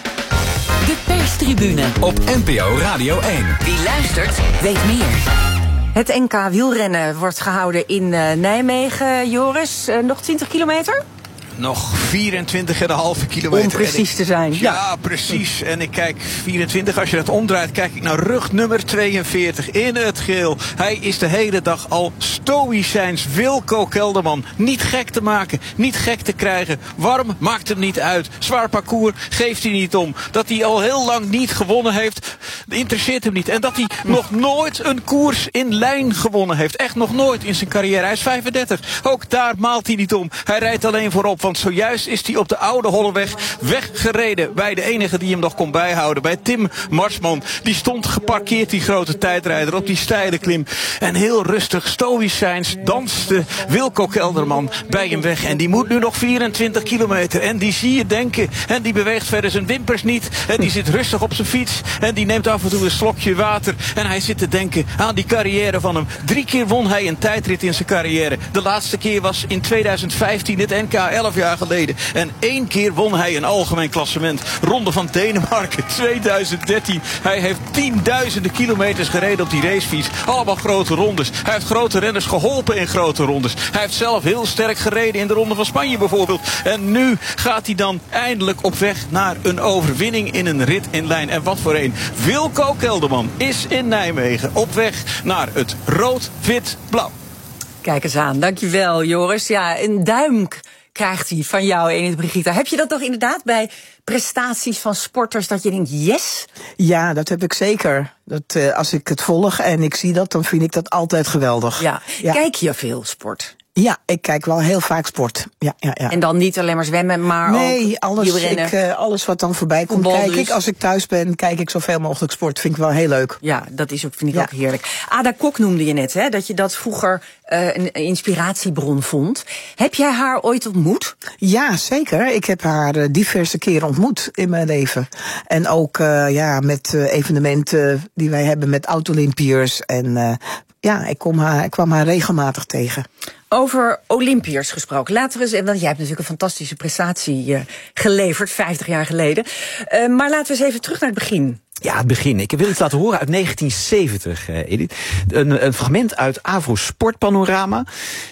De perstribune op NPO Radio 1. Wie luistert, weet meer. Het NK wielrennen wordt gehouden in Nijmegen. Joris, nog 20 kilometer? Nog 24,5 kilometer. Om precies te zijn. Ja, precies. En ik kijk 24. Als je dat omdraait, kijk ik naar rug nummer 42 in het geel. Hij is de hele dag al stoïcijns. Wilco Kelderman. Niet gek te maken, niet gek te krijgen. Warm maakt hem niet uit. Zwaar parcours geeft hij niet om. Dat hij al heel lang niet gewonnen heeft, interesseert hem niet. En dat hij nog nooit een koers in lijn gewonnen heeft. Echt nog nooit in zijn carrière. Hij is 35. Ook daar maalt hij niet om. Hij rijdt alleen voorop. Want zojuist is hij op de oude Holleweg weggereden bij de enige die hem nog kon bijhouden. Bij Tim Marsman. Die stond geparkeerd, die grote tijdrijder, op die steile klim. En heel rustig, stoïcijns, danste Wilco Kelderman bij hem weg. En die moet nu nog 24 kilometer. En die zie je denken. En die beweegt verder zijn wimpers niet. En die zit rustig op zijn fiets. En die neemt af en toe een slokje water. En hij zit te denken aan die carrière van hem. 3 keer won hij een tijdrit in zijn carrière. De laatste keer was in 2015 het NK 11 jaar geleden. En 1 keer won hij een algemeen klassement. Ronde van Denemarken 2013. Hij heeft tienduizenden kilometers gereden op die racefiets. Allemaal grote rondes. Hij heeft grote renners geholpen in grote rondes. Hij heeft zelf heel sterk gereden in de Ronde van Spanje bijvoorbeeld. En nu gaat hij dan eindelijk op weg naar een overwinning in een rit in lijn. En wat voor een. Wilco Kelderman is in Nijmegen op weg naar het rood-wit-blauw. Kijk eens aan. Dankjewel, Joris. Ja, een duim krijgt hij van jou, Enid Brigida. Heb je dat toch inderdaad bij prestaties van sporters, dat je denkt, yes? Ja, dat heb ik zeker. Als ik het volg en ik zie dat, dan vind ik dat altijd geweldig. Ja. Kijk je veel sport? Ja, ik kijk wel heel vaak sport. Ja. En dan niet alleen maar zwemmen, maar ook wielrennen? Alles wat dan voorbij komt, voetbal kijk dus. Ik. Als ik thuis ben, kijk ik zoveel mogelijk sport. Vind ik wel heel leuk. Ja, dat is ook, vind ik ook heerlijk. Ada Kok noemde je net, hè, dat je dat vroeger een inspiratiebron vond. Heb jij haar ooit ontmoet? Ja, zeker. Ik heb haar diverse keren ontmoet in mijn leven. En ook met evenementen die wij hebben met oud-Olympiërs. En ik kwam haar regelmatig tegen. Over Olympiërs gesproken. Laten we eens, want jij hebt natuurlijk een fantastische prestatie geleverd, 50 jaar geleden. Maar laten we eens even terug naar het begin. Ja, het begin. Ik wil iets laten horen uit 1970, Edith. Een fragment uit Avro Sportpanorama.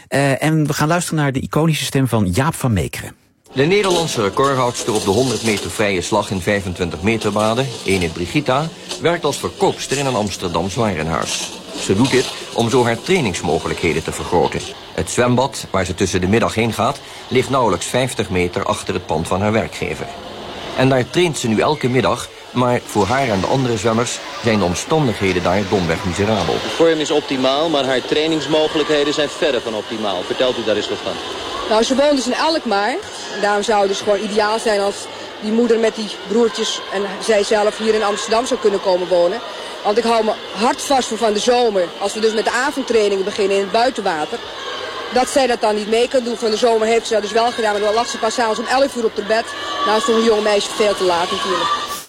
En we gaan luisteren naar de iconische stem van Jaap van Meekeren. De Nederlandse recordhoudster op de 100 meter vrije slag in 25 meter baden, Enid Brigida, werkt als verkoopster in een Amsterdams warenhuis. Ze doet dit om zo haar trainingsmogelijkheden te vergroten. Het zwembad, waar ze tussen de middag heen gaat, ligt nauwelijks 50 meter achter het pand van haar werkgever. En daar traint ze nu elke middag, maar voor haar en de andere zwemmers zijn de omstandigheden daar domweg miserabel. De vorm is optimaal, maar haar trainingsmogelijkheden zijn verre van optimaal. Vertelt u daar eens wat van? Nou, ze woont dus in Alkmaar. En daarom zou het dus gewoon ideaal zijn als die moeder met die broertjes en zij zelf hier in Amsterdam zou kunnen komen wonen. Want ik hou me hard vast voor van de zomer, als we dus met de avondtrainingen beginnen in het buitenwater, dat zij dat dan niet mee kan doen. Van de zomer heeft ze dat dus wel gedaan, maar dan lag ze pas s'avonds om 11 uur op haar bed. Nou is voor een jong meisje veel te laat natuurlijk.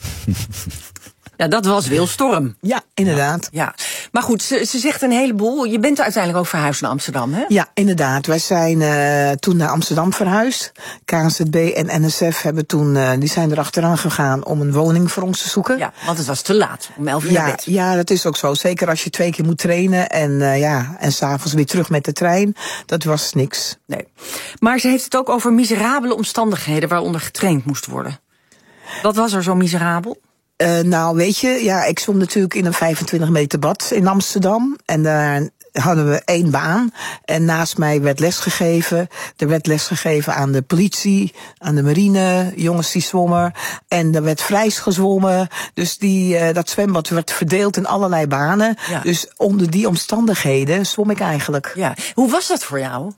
Ja, dat was Wilstorm. Ja, inderdaad. Ja. Maar goed, ze zegt een heleboel. Je bent uiteindelijk ook verhuisd naar Amsterdam, hè? Ja, inderdaad. Wij zijn toen naar Amsterdam verhuisd. KNZB en NSF hebben die zijn erachteraan gegaan om een woning voor ons te zoeken. Ja, want het was te laat, om 11 uur naar bed. Ja, dat is ook zo. Zeker als je 2 keer moet trainen en s'avonds weer terug met de trein. Dat was niks. Nee. Maar ze heeft het ook over miserabele omstandigheden waaronder getraind moest worden. Wat was er zo miserabel? Nou, weet je, ik zwom natuurlijk in een 25 meter bad in Amsterdam. En daar hadden we 1 baan. En naast mij werd lesgegeven. Er werd lesgegeven aan de politie, aan de marine, jongens die zwommen. En er werd vrijs gezwommen. Dus dat zwembad werd verdeeld in allerlei banen. Ja. Dus onder die omstandigheden zwom ik eigenlijk. Ja. Hoe was dat voor jou?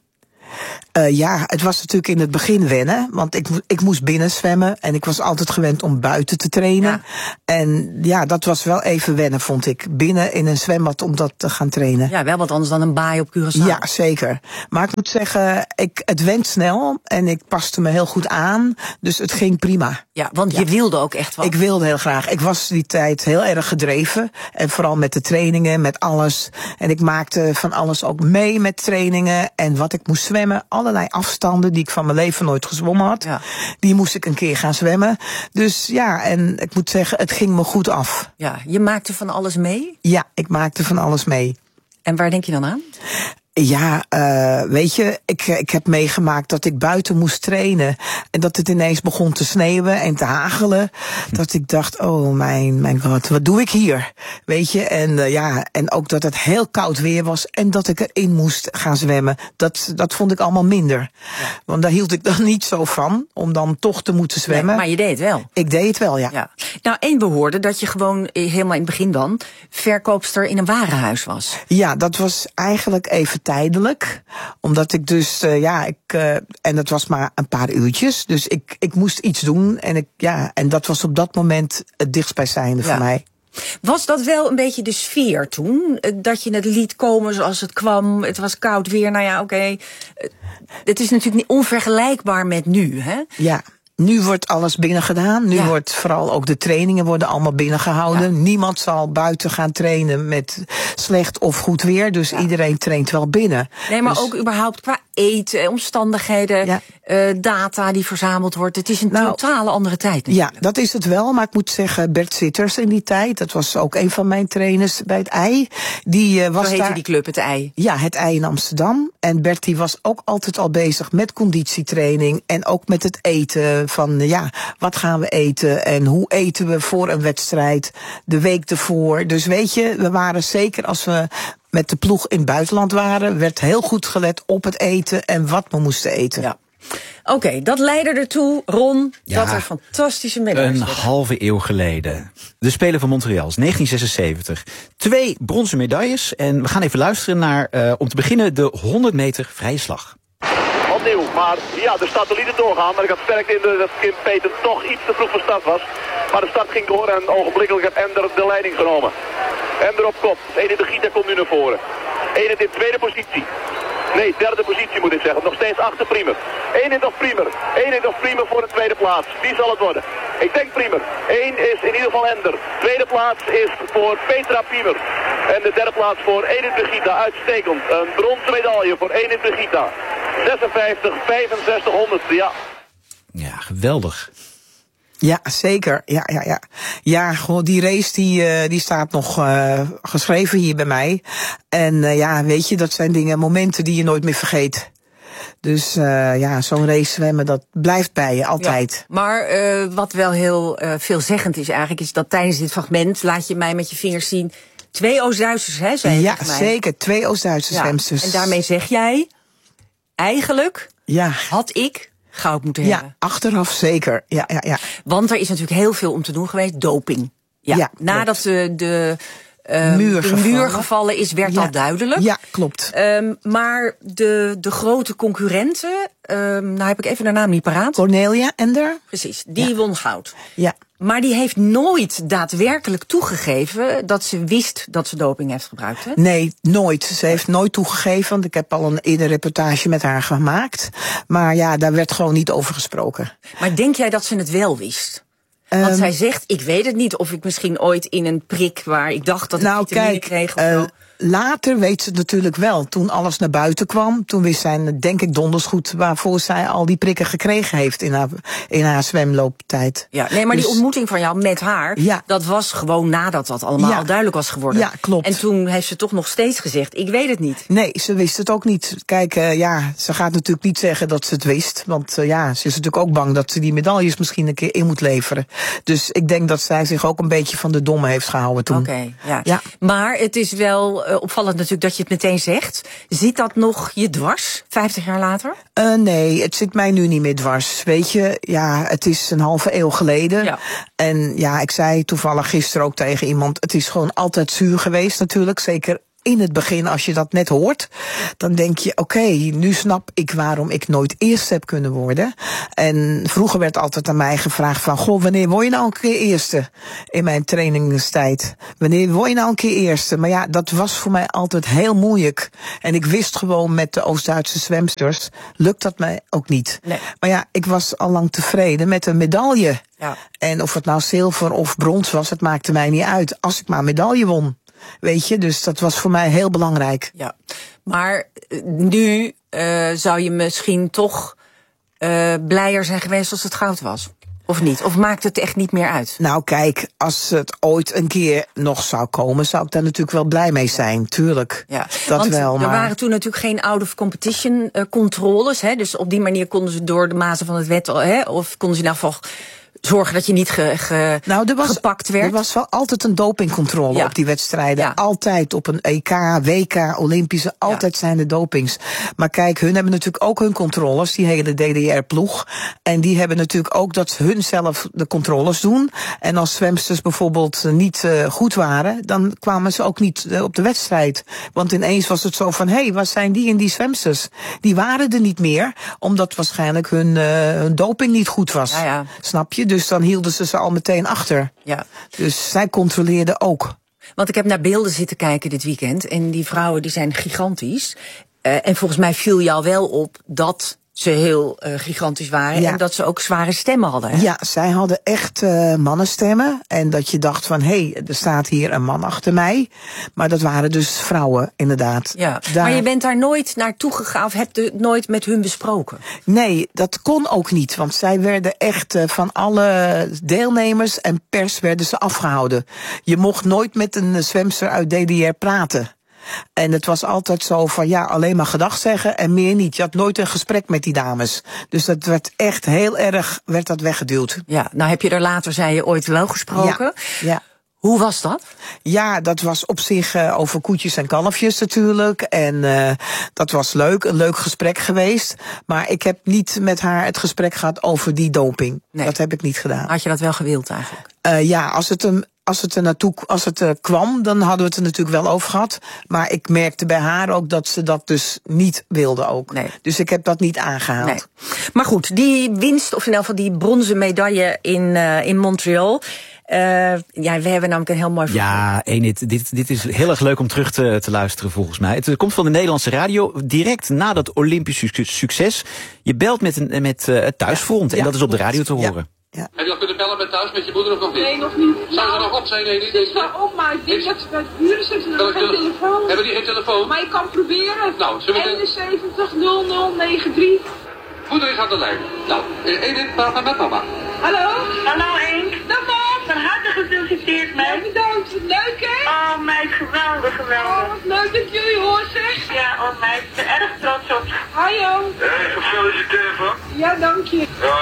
Het was natuurlijk in het begin wennen. Want ik moest binnen zwemmen. En ik was altijd gewend om buiten te trainen. Ja. En ja, dat was wel even wennen, vond ik. Binnen in een zwembad om dat te gaan trainen. Ja, wel wat anders dan een baai op Curaçao. Ja, zeker. Maar ik moet zeggen, het went snel. En ik paste me heel goed aan. Dus het ging prima. Ja, want je wilde ook echt wat. Ik wilde heel graag. Ik was die tijd heel erg gedreven. En vooral met de trainingen, met alles. En ik maakte van alles ook mee met trainingen. En wat ik moest zwemmen. Allerlei afstanden die ik van mijn leven nooit gezwommen had. Ja. Die moest ik een keer gaan zwemmen. Dus ja, en ik moet zeggen, het ging me goed af. Ja, je maakte van alles mee? Ja, ik maakte van alles mee. En waar denk je dan aan? Ja, weet je, ik heb meegemaakt dat ik buiten moest trainen. En dat het ineens begon te sneeuwen en te hagelen. Dat ik dacht, oh mijn god, wat doe ik hier? Weet je, en ook dat het heel koud weer was. En dat ik erin moest gaan zwemmen. Dat vond ik allemaal minder. Ja. Want daar hield ik dan niet zo van, om dan toch te moeten zwemmen. Nee, maar je deed het wel. Ik deed het wel, ja. Nou, en we hoorden dat je gewoon helemaal in het begin dan verkoopster in een warenhuis was. Ja, dat was eigenlijk even tijdelijk. Omdat ik dus, en dat was maar een paar uurtjes. Dus ik moest iets doen. En dat was op dat moment het dichtstbijzijnde voor mij. Was dat wel een beetje de sfeer toen? Dat je het liet komen zoals het kwam. Het was koud weer. Nou ja, oké. Het is natuurlijk niet onvergelijkbaar met nu, hè? Ja. Nu wordt alles binnen gedaan. Nu wordt vooral ook de trainingen worden allemaal binnengehouden. Ja. Niemand zal buiten gaan trainen met slecht of goed weer. Dus iedereen traint wel binnen. Nee, maar ook überhaupt qua eten, omstandigheden, data die verzameld wordt. Het is een totale andere tijd natuurlijk. Ja, dat is het wel. Maar ik moet zeggen, Bert Sitters in die tijd, dat was ook een van mijn trainers bij het IJ. Die was Zo heette die club, het IJ? Ja, het IJ in Amsterdam. En Bert die was ook altijd al bezig met conditietraining en ook met het eten. Van wat gaan we eten en hoe eten we voor een wedstrijd de week ervoor. Dus weet je, we waren zeker als we met de ploeg in het buitenland waren, werd heel goed gelet op het eten en wat we moesten eten. Ja. Oké, dat leidde ertoe, Ron, dat er fantastische medailles een halve eeuw geleden. De Spelen van Montreal, 1976. 2 bronzen medailles en we gaan even luisteren naar, om te beginnen, de 100 meter vrije slag. Opnieuw, maar ja, de start liet het doorgaan. Maar ik had sterk de indruk dat Kim Peter toch iets te vroeg van start was. Maar de start ging door en ogenblikkelijk heeft Ender de leiding genomen. Ender op kop. Enid de Gita komt nu naar voren. Enid in tweede positie. Nee, derde positie moet ik zeggen. Nog steeds achter Priemer. Enid of Priemer. Enid of Priemer voor de tweede plaats. Wie zal het worden? Ik denk Priemer. 1 is in ieder geval Ender. Tweede plaats is voor Petra Priemer. En de derde plaats voor Enid de Gita. Uitstekend. Een bronzen medaille voor Enid de Gita. 56, 65 honderdste, ja. Ja, geweldig. Ja, zeker. Ja. Ja, gewoon die race die staat nog geschreven hier bij mij. En weet je, dat zijn dingen, momenten die je nooit meer vergeet. Dus zo'n race zwemmen, dat blijft bij je, altijd. Ja, maar wat wel heel veelzeggend is eigenlijk, is dat tijdens dit fragment, laat je mij met je vingers zien, 2 Oost-Duitsers, hè, zei je ja, tegen mij. Zeker, 2 Oost-Duitse zwemsters. En daarmee zeg jij, eigenlijk had ik goud moeten hebben. Ja, achteraf zeker. Ja. Want er is natuurlijk heel veel om te doen geweest. Doping. Ja, nadat de muur gevallen is, werd dat duidelijk. Ja, klopt. Maar de grote concurrenten, nou heb ik even de naam niet paraat. Cornelia Ender. Precies, die won goud. Ja. Maar die heeft nooit daadwerkelijk toegegeven dat ze wist dat ze doping heeft gebruikt, hè? Nee, nooit. Ze heeft nooit toegegeven, want ik heb al een eerder reportage met haar gemaakt. Maar ja, daar werd gewoon niet over gesproken. Maar denk jij dat ze het wel wist? Want zij zegt, ik weet het niet, of ik misschien ooit in een prik waar ik dacht dat ik vitamine kreeg of zo. Later weet ze het natuurlijk wel. Toen alles naar buiten kwam, toen wist zij, denk ik, donders goed waarvoor zij al die prikken gekregen heeft in haar zwemlooptijd. Ja, nee, maar die ontmoeting van jou met haar, dat was gewoon nadat dat allemaal al duidelijk was geworden. Ja, klopt. En toen heeft ze toch nog steeds gezegd, ik weet het niet. Nee, ze wist het ook niet. Kijk, ze gaat natuurlijk niet zeggen dat ze het wist. Want ze is natuurlijk ook bang dat ze die medailles misschien een keer in moet leveren. Dus ik denk dat zij zich ook een beetje van de domme heeft gehouden toen. Oké, ja. Maar het is wel wel opvallend natuurlijk dat je het meteen zegt. Zit dat nog je dwars, 50 jaar later? Nee, het zit mij nu niet meer dwars. Weet je, ja, het is een halve eeuw geleden. Ja. En ja, ik zei toevallig gisteren ook tegen iemand, het is gewoon altijd zuur geweest natuurlijk, zeker in het begin, als je dat net hoort, dan denk je, oké, nu snap ik waarom ik nooit eerste heb kunnen worden. En vroeger werd altijd aan mij gevraagd van, goh, wanneer word je nou een keer eerste? In mijn trainingstijd. Wanneer word je nou een keer eerste? Maar ja, dat was voor mij altijd heel moeilijk. En ik wist gewoon met de Oost-Duitse zwemsters, lukt dat mij ook niet. Nee. Maar ja, ik was al lang tevreden met een medaille. Ja. En of het nou zilver of brons was, het maakte mij niet uit. Als ik maar een medaille won. Weet je, dus dat was voor mij heel belangrijk. Ja, maar nu zou je misschien toch blijer zijn geweest als het goud was. Of niet? Of maakt het echt niet meer uit? Nou kijk, als het ooit een keer nog zou komen, zou ik daar natuurlijk wel blij mee zijn. Tuurlijk, ja, dat want wel. Maar er waren toen natuurlijk geen out-of-competition controles. Hè, dus op die manier konden ze door de mazen van het wet, of konden ze in ieder geval zorgen dat je niet gepakt werd. Er was wel altijd een dopingcontrole op die wedstrijden. Ja. Altijd op een EK, WK, Olympische, altijd zijn er dopings. Maar kijk, hun hebben natuurlijk ook hun controles, die hele DDR-ploeg. En die hebben natuurlijk ook dat hun zelf de controles doen. En als zwemsters bijvoorbeeld niet goed waren, dan kwamen ze ook niet op de wedstrijd. Want ineens was het zo van, hé, waar zijn die en die zwemsters? Die waren er niet meer, omdat waarschijnlijk hun doping niet goed was. Ja, ja. Snap je? Dus dan hielden ze al meteen achter. Ja. Dus zij controleerden ook. Want ik heb naar beelden zitten kijken dit weekend. En die vrouwen die zijn gigantisch. En volgens mij viel jou wel op dat ze heel gigantisch waren. Ja. En dat ze ook zware stemmen hadden. Hè? Ja, zij hadden echt mannenstemmen. En dat je dacht van, hé, er staat hier een man achter mij. Maar dat waren dus vrouwen, inderdaad. Ja. Maar je bent daar nooit naartoe gegaan of hebt het nooit met hun besproken? Nee, dat kon ook niet. Want zij werden echt van alle deelnemers en pers werden ze afgehouden. Je mocht nooit met een zwemster uit DDR praten. En het was altijd zo van, ja, alleen maar gedag zeggen en meer niet. Je had nooit een gesprek met die dames. Dus dat werd echt heel erg, werd dat weggeduwd. Ja, nou heb je er later, zei je, ooit wel gesproken. Ja. Hoe was dat? Ja, dat was op zich over koetjes en kalfjes natuurlijk. En dat was leuk, een leuk gesprek geweest. Maar ik heb niet met haar het gesprek gehad over die doping. Nee. Dat heb ik niet gedaan. Had je dat wel gewild eigenlijk? Ja, als het kwam, dan hadden we het er natuurlijk wel over gehad. Maar ik merkte bij haar ook dat ze dat dus niet wilde ook. Nee. Dus ik heb dat niet aangehaald. Nee. Maar goed, die winst, of in elk geval die bronzen medaille in Montreal. Ja, we hebben namelijk een heel mooi verhaal. Ja, Enid, dit is heel erg leuk om terug te luisteren volgens mij. Het komt van de Nederlandse radio, direct na dat Olympisch succes. Je belt met het thuisfront en dat is op de radio te horen. Ja. Heb je al kunnen bellen met thuis met je moeder of nog niet? Nee, nog niet. Zou ze nog op zijn? Nee, het is wel op, maar ik denk dat ze bij het buren zitten. Ze hebben geen telefoon. Hebben die geen telefoon? Maar ik kan proberen. Nou, zullen we 71 0093. Moeder is aan de lijn. Nou, Edith, praat maar met mama. Hallo? Hallo, Henk. Dag, mam. Van harte gefeliciteerd, meid. Ja, bedankt. Leuk, hè? Oh, meid, geweldig, geweldig. Oh, wat leuk dat jullie horen, zeg. Ja, oh, meid, ik ben erg trots op je. Hallo. Hey, gefeliciteerd, hoor. Ja, dank je. Ja,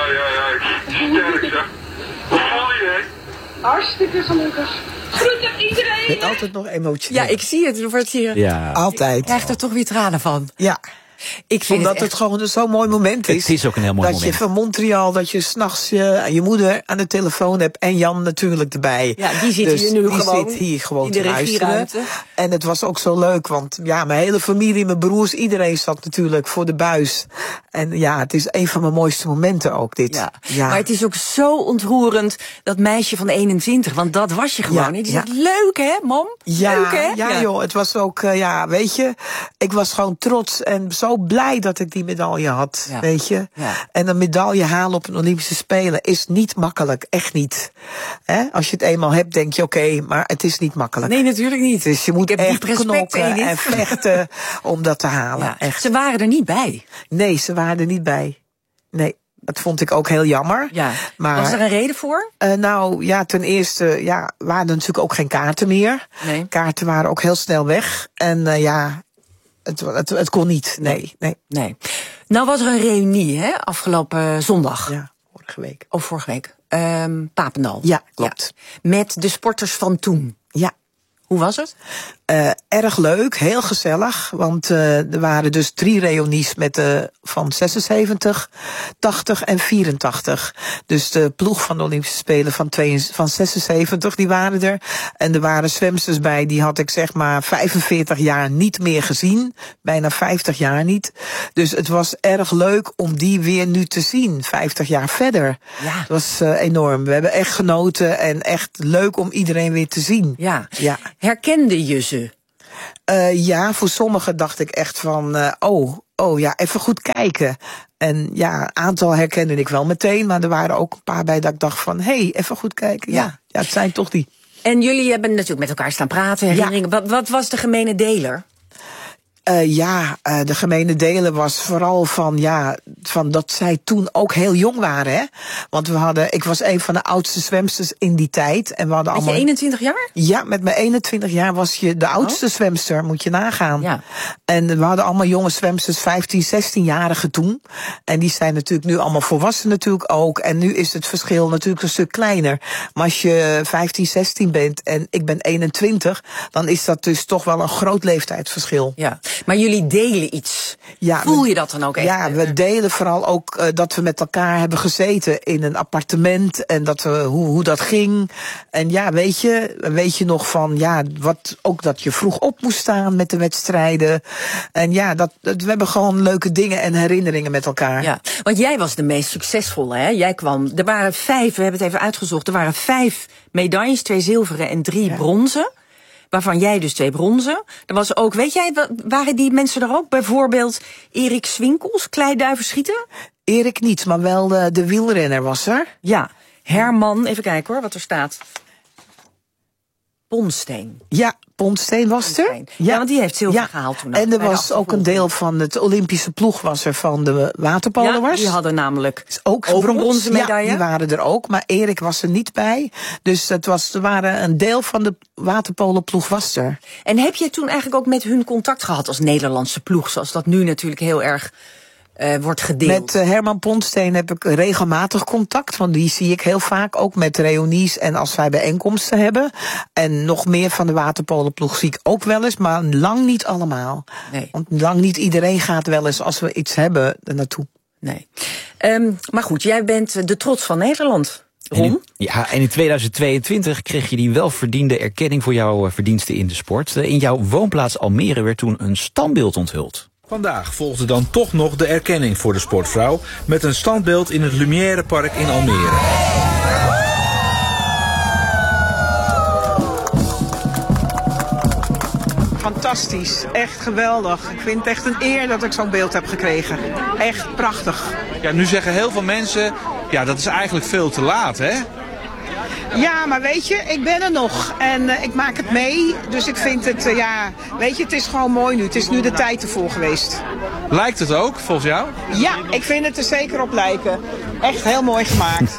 sterk, zeg. Hoe voel je je? Hartstikke gelukkig. Groet aan iedereen. Ik ben altijd nog emotioneel. Ja, ik zie het. Er wordt hier. Ja. Altijd. Ik krijg er toch weer tranen van. Ja. Ik vind omdat het gewoon zo'n mooi moment is. Het is ook een heel mooi moment. Dat je van Montreal, dat je 's nachts je moeder aan de telefoon hebt. En Jan natuurlijk erbij. Ja, die zit hier nu gewoon. Die zit hier gewoon te luisteren. En het was ook zo leuk, want ja, mijn hele familie, mijn broers, iedereen zat natuurlijk voor de buis. En ja, het is een van mijn mooiste momenten ook, dit. Ja. Ja. Maar het is ook zo ontroerend, dat meisje van 21. Want dat was je gewoon. Het is leuk, hè, mam? Ja, leuk, hè? Ja, joh, het was ook, weet je, ik was gewoon trots en zo blij dat ik die medaille had, weet je. Ja. En een medaille halen op een Olympische Spelen is niet makkelijk, echt niet. Als je het eenmaal hebt, denk je oké, maar het is niet makkelijk. Nee, natuurlijk niet. Dus je moet echt knokken en vechten om dat te halen. Ja. Echt. Ze waren er niet bij. Nee, ze waren er niet bij. Nee. Dat vond ik ook heel jammer. Ja. Maar, was er een reden voor? Nou ja, ten eerste waren er natuurlijk ook geen kaarten meer. Nee. Kaarten waren ook heel snel weg. En het kon niet. Nee. Nou was er een reunie, hè, afgelopen zondag. Ja, vorige week. Vorige week. Papendal. Ja, klopt. Ja. Met de sporters van toen. Ja. Hoe was het? Erg leuk, heel gezellig. Want er waren dus 3 reunies van 76, 80 en 84. Dus de ploeg van de Olympische Spelen van 76, die waren er. En er waren zwemsters bij, die had ik zeg maar 45 jaar niet meer gezien. Bijna 50 jaar niet. Dus het was erg leuk om die weer nu te zien, 50 jaar verder. Ja. Het was enorm. We hebben echt genoten en echt leuk om iedereen weer te zien. Ja. Herkende je ze? Ja, voor sommigen dacht ik echt van, ja, even goed kijken. En ja, een aantal herkende ik wel meteen, maar er waren ook een paar bij dat ik dacht van, even goed kijken. Ja, het zijn toch die. En jullie hebben natuurlijk met elkaar staan praten, herinneringen. Ja. Wat was de gemene deler? De gemene deler was vooral van dat zij toen ook heel jong waren, hè. Want ik was een van de oudste zwemsters in die tijd. En we hadden allemaal. 21 jaar? Ja, met mijn 21 jaar was je de oudste zwemster, moet je nagaan. Ja. En we hadden allemaal jonge zwemsters, 15, 16-jarigen toen. En die zijn natuurlijk nu allemaal volwassen natuurlijk ook. En nu is het verschil natuurlijk een stuk kleiner. Maar als je 15, 16 bent en ik ben 21, dan is dat dus toch wel een groot leeftijdsverschil. Ja. Maar jullie delen iets. Ja, voel je dat dan ook echt? Ja, we delen vooral ook dat we met elkaar hebben gezeten in een appartement. En dat hoe dat ging. En ja, weet je nog van, dat je vroeg op moest staan met de wedstrijden. En ja, we hebben gewoon leuke dingen en herinneringen met elkaar. Ja, want jij was de meest succesvolle, hè? Jij kwam, er waren 5, we hebben het even uitgezocht, er waren 5 medailles, 2 zilveren en 3 bronzen. Waarvan jij dus 2 bronzen. Er was ook, weet jij, waren die mensen er ook? Bijvoorbeeld Erik Swinkels, kleiduiverschieten? Erik niet, maar wel de wielrenner was er. Ja, Herman, even kijken hoor, wat er staat. Ponssteen. Ja, Ponssteen was er. Ja, want die heeft zilver gehaald toen. En er was ook een deel van het Olympische ploeg was er van de waterpolowers. Ja, die hadden namelijk ook een bronzen medaille. Ja, die waren er ook, maar Erik was er niet bij. Dus er waren een deel van de waterpolenploeg was er. En heb je toen eigenlijk ook met hun contact gehad als Nederlandse ploeg, zoals dat nu natuurlijk heel erg wordt gedeeld? Met Herman Ponssteen heb ik regelmatig contact, want die zie ik heel vaak ook met reunies en als wij bijeenkomsten hebben. En nog meer van de waterpolenploeg zie ik ook wel eens, maar lang niet allemaal. Nee. Want lang niet iedereen gaat wel eens als we iets hebben er naartoe. Nee. Maar goed, jij bent de trots van Nederland. Ron? En in 2022 kreeg je die welverdiende erkenning voor jouw verdiensten in de sport. In jouw woonplaats Almere werd toen een standbeeld onthuld. Vandaag volgde dan toch nog de erkenning voor de sportvrouw met een standbeeld in het Lumière Park in Almere. Fantastisch, echt geweldig. Ik vind het echt een eer dat ik zo'n beeld heb gekregen. Echt prachtig. Ja, nu zeggen heel veel mensen, dat is eigenlijk veel te laat, hè? Ja, maar weet je, ik ben er nog en ik maak het mee. Dus ik vind het, weet je, het is gewoon mooi nu. Het is nu de tijd ervoor geweest. Lijkt het ook, volgens jou? Ja, ik vind het er zeker op lijken. Echt heel mooi gemaakt.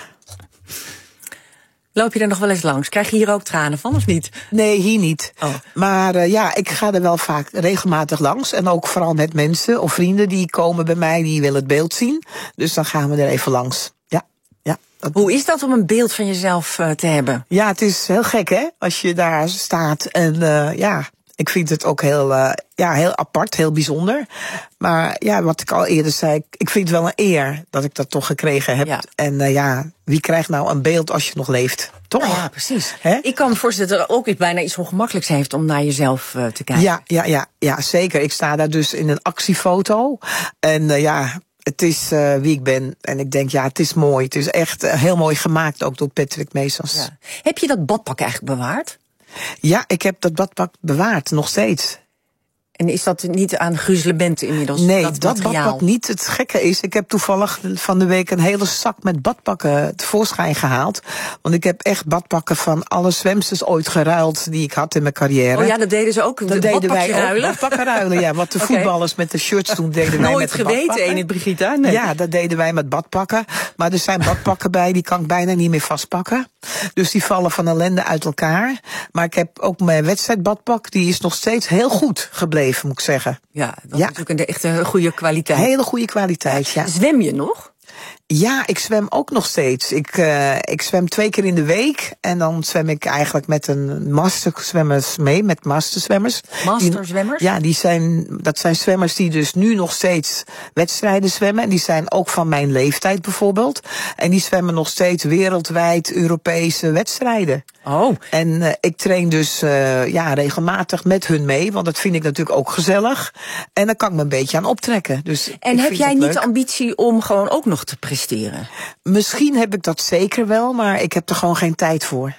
Loop je er nog wel eens langs? Krijg je hier ook tranen van, of niet? Nee, hier niet. Oh. Maar ik ga er wel vaak regelmatig langs. En ook vooral met mensen of vrienden die komen bij mij, die willen het beeld zien. Dus dan gaan we er even langs. Hoe is dat om een beeld van jezelf te hebben? Ja, het is heel gek, hè? Als je daar staat. En ik vind het ook heel apart, heel bijzonder. Maar wat ik al eerder zei, ik vind het wel een eer dat ik dat toch gekregen heb. Ja. En wie krijgt nou een beeld als je nog leeft? Toch? Nou ja, precies. He? Ik kan me voorstellen dat er ook bijna iets ongemakkelijks heeft om naar jezelf te kijken. Ja, zeker. Ik sta daar dus in een actiefoto. En het is wie ik ben. En ik denk, het is mooi. Het is echt heel mooi gemaakt, ook door Patrick Meesans. Ja. Heb je dat badpak eigenlijk bewaard? Ja, ik heb dat badpak bewaard, nog steeds. En is dat niet aan gruzelementen inmiddels? Nee, dat badpak niet. Het gekke is, ik heb toevallig van de week een hele zak met badpakken tevoorschijn gehaald. Want ik heb echt badpakken van alle zwemsters ooit geruild die ik had in mijn carrière. Oh ja, dat deden ze ook? Dat deden wij ruilen? Ook, badpakken ruilen, ja. Wat de voetballers met de shirts toen deden wij met de badpakken. Nooit geweten, Brigitta? Nee. Ja, dat deden wij met badpakken. Maar er zijn badpakken bij, die kan ik bijna niet meer vastpakken. Dus die vallen van ellende uit elkaar. Maar ik heb ook mijn wedstrijdbadpak, die is nog steeds heel goed gebleven, moet ik zeggen. Ja, dat is natuurlijk echt een goede kwaliteit. Hele goede kwaliteit, ja. Zwem je nog? Ja, ik zwem ook nog steeds. Ik zwem 2 keer in de week. En dan zwem ik eigenlijk met een masterzwemmers mee. Met masterzwemmers. Masterzwemmers? Ja, dat zijn zwemmers die dus nu nog steeds wedstrijden zwemmen. En die zijn ook van mijn leeftijd bijvoorbeeld. En die zwemmen nog steeds wereldwijd Europese wedstrijden. Oh. En ik train dus regelmatig met hun mee. Want dat vind ik natuurlijk ook gezellig. En daar kan ik me een beetje aan optrekken. Dus en heb jij niet de ambitie om gewoon ook nog te presteren? Misschien heb ik dat zeker wel, maar ik heb er gewoon geen tijd voor.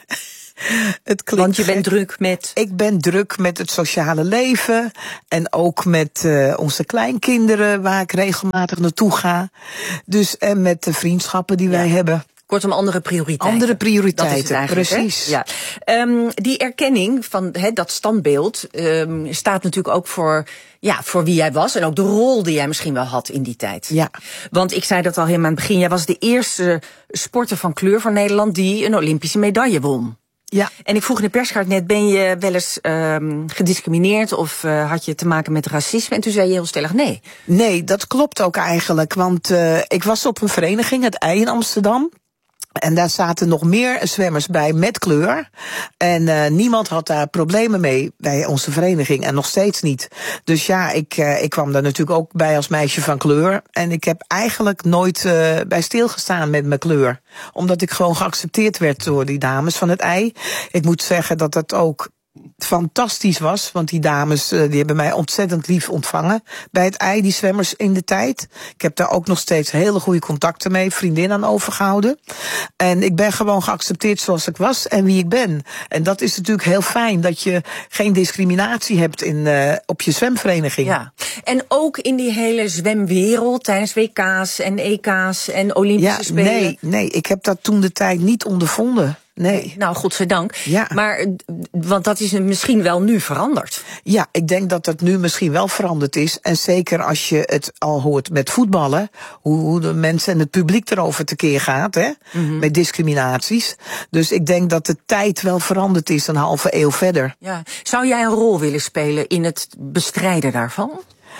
Want je bent druk met... Ik ben druk met het sociale leven. En ook met onze kleinkinderen, waar ik regelmatig naartoe ga. Dus en met de vriendschappen die wij hebben. Kortom, andere prioriteiten. Andere prioriteiten, dat is het eigenlijk, precies. Ja. Die erkenning van dat standbeeld staat natuurlijk ook voor wie jij was. En ook de rol die jij misschien wel had in die tijd. Ja. Want ik zei dat al helemaal aan het begin. Jij was de eerste sporter van kleur van Nederland die een Olympische medaille won. Ja. En ik vroeg in de perskaart net, ben je wel eens gediscrimineerd of had je te maken met racisme? En toen zei je heel stellig nee. Nee, dat klopt ook eigenlijk. Want ik was op een vereniging, het IJ in Amsterdam. En daar zaten nog meer zwemmers bij met kleur. En niemand had daar problemen mee bij onze vereniging. En nog steeds niet. Dus ja, ik kwam daar natuurlijk ook bij als meisje van kleur. En ik heb eigenlijk nooit bij stilgestaan met mijn kleur. Omdat ik gewoon geaccepteerd werd door die dames van het IJ. Ik moet zeggen dat dat ook fantastisch was, want die dames die hebben mij ontzettend lief ontvangen bij het IJ, die zwemmers in de tijd. Ik heb daar ook nog steeds hele goede contacten mee, vriendin aan overgehouden. En ik ben gewoon geaccepteerd zoals ik was en wie ik ben. En dat is natuurlijk heel fijn, dat je geen discriminatie hebt op je zwemvereniging. Ja. En ook in die hele zwemwereld, tijdens WK's en EK's en Olympische Spelen? Nee, ik heb dat toen de tijd niet ondervonden. Nee. Nou, godzijdank. Ja. Maar, want dat is misschien wel nu veranderd. Ja, ik denk dat dat nu misschien wel veranderd is. En zeker als je het al hoort met voetballen, hoe de mensen en het publiek erover tekeer gaat, hè, met discriminaties. Dus ik denk dat de tijd wel veranderd is een halve eeuw verder. Ja. Zou jij een rol willen spelen in het bestrijden daarvan?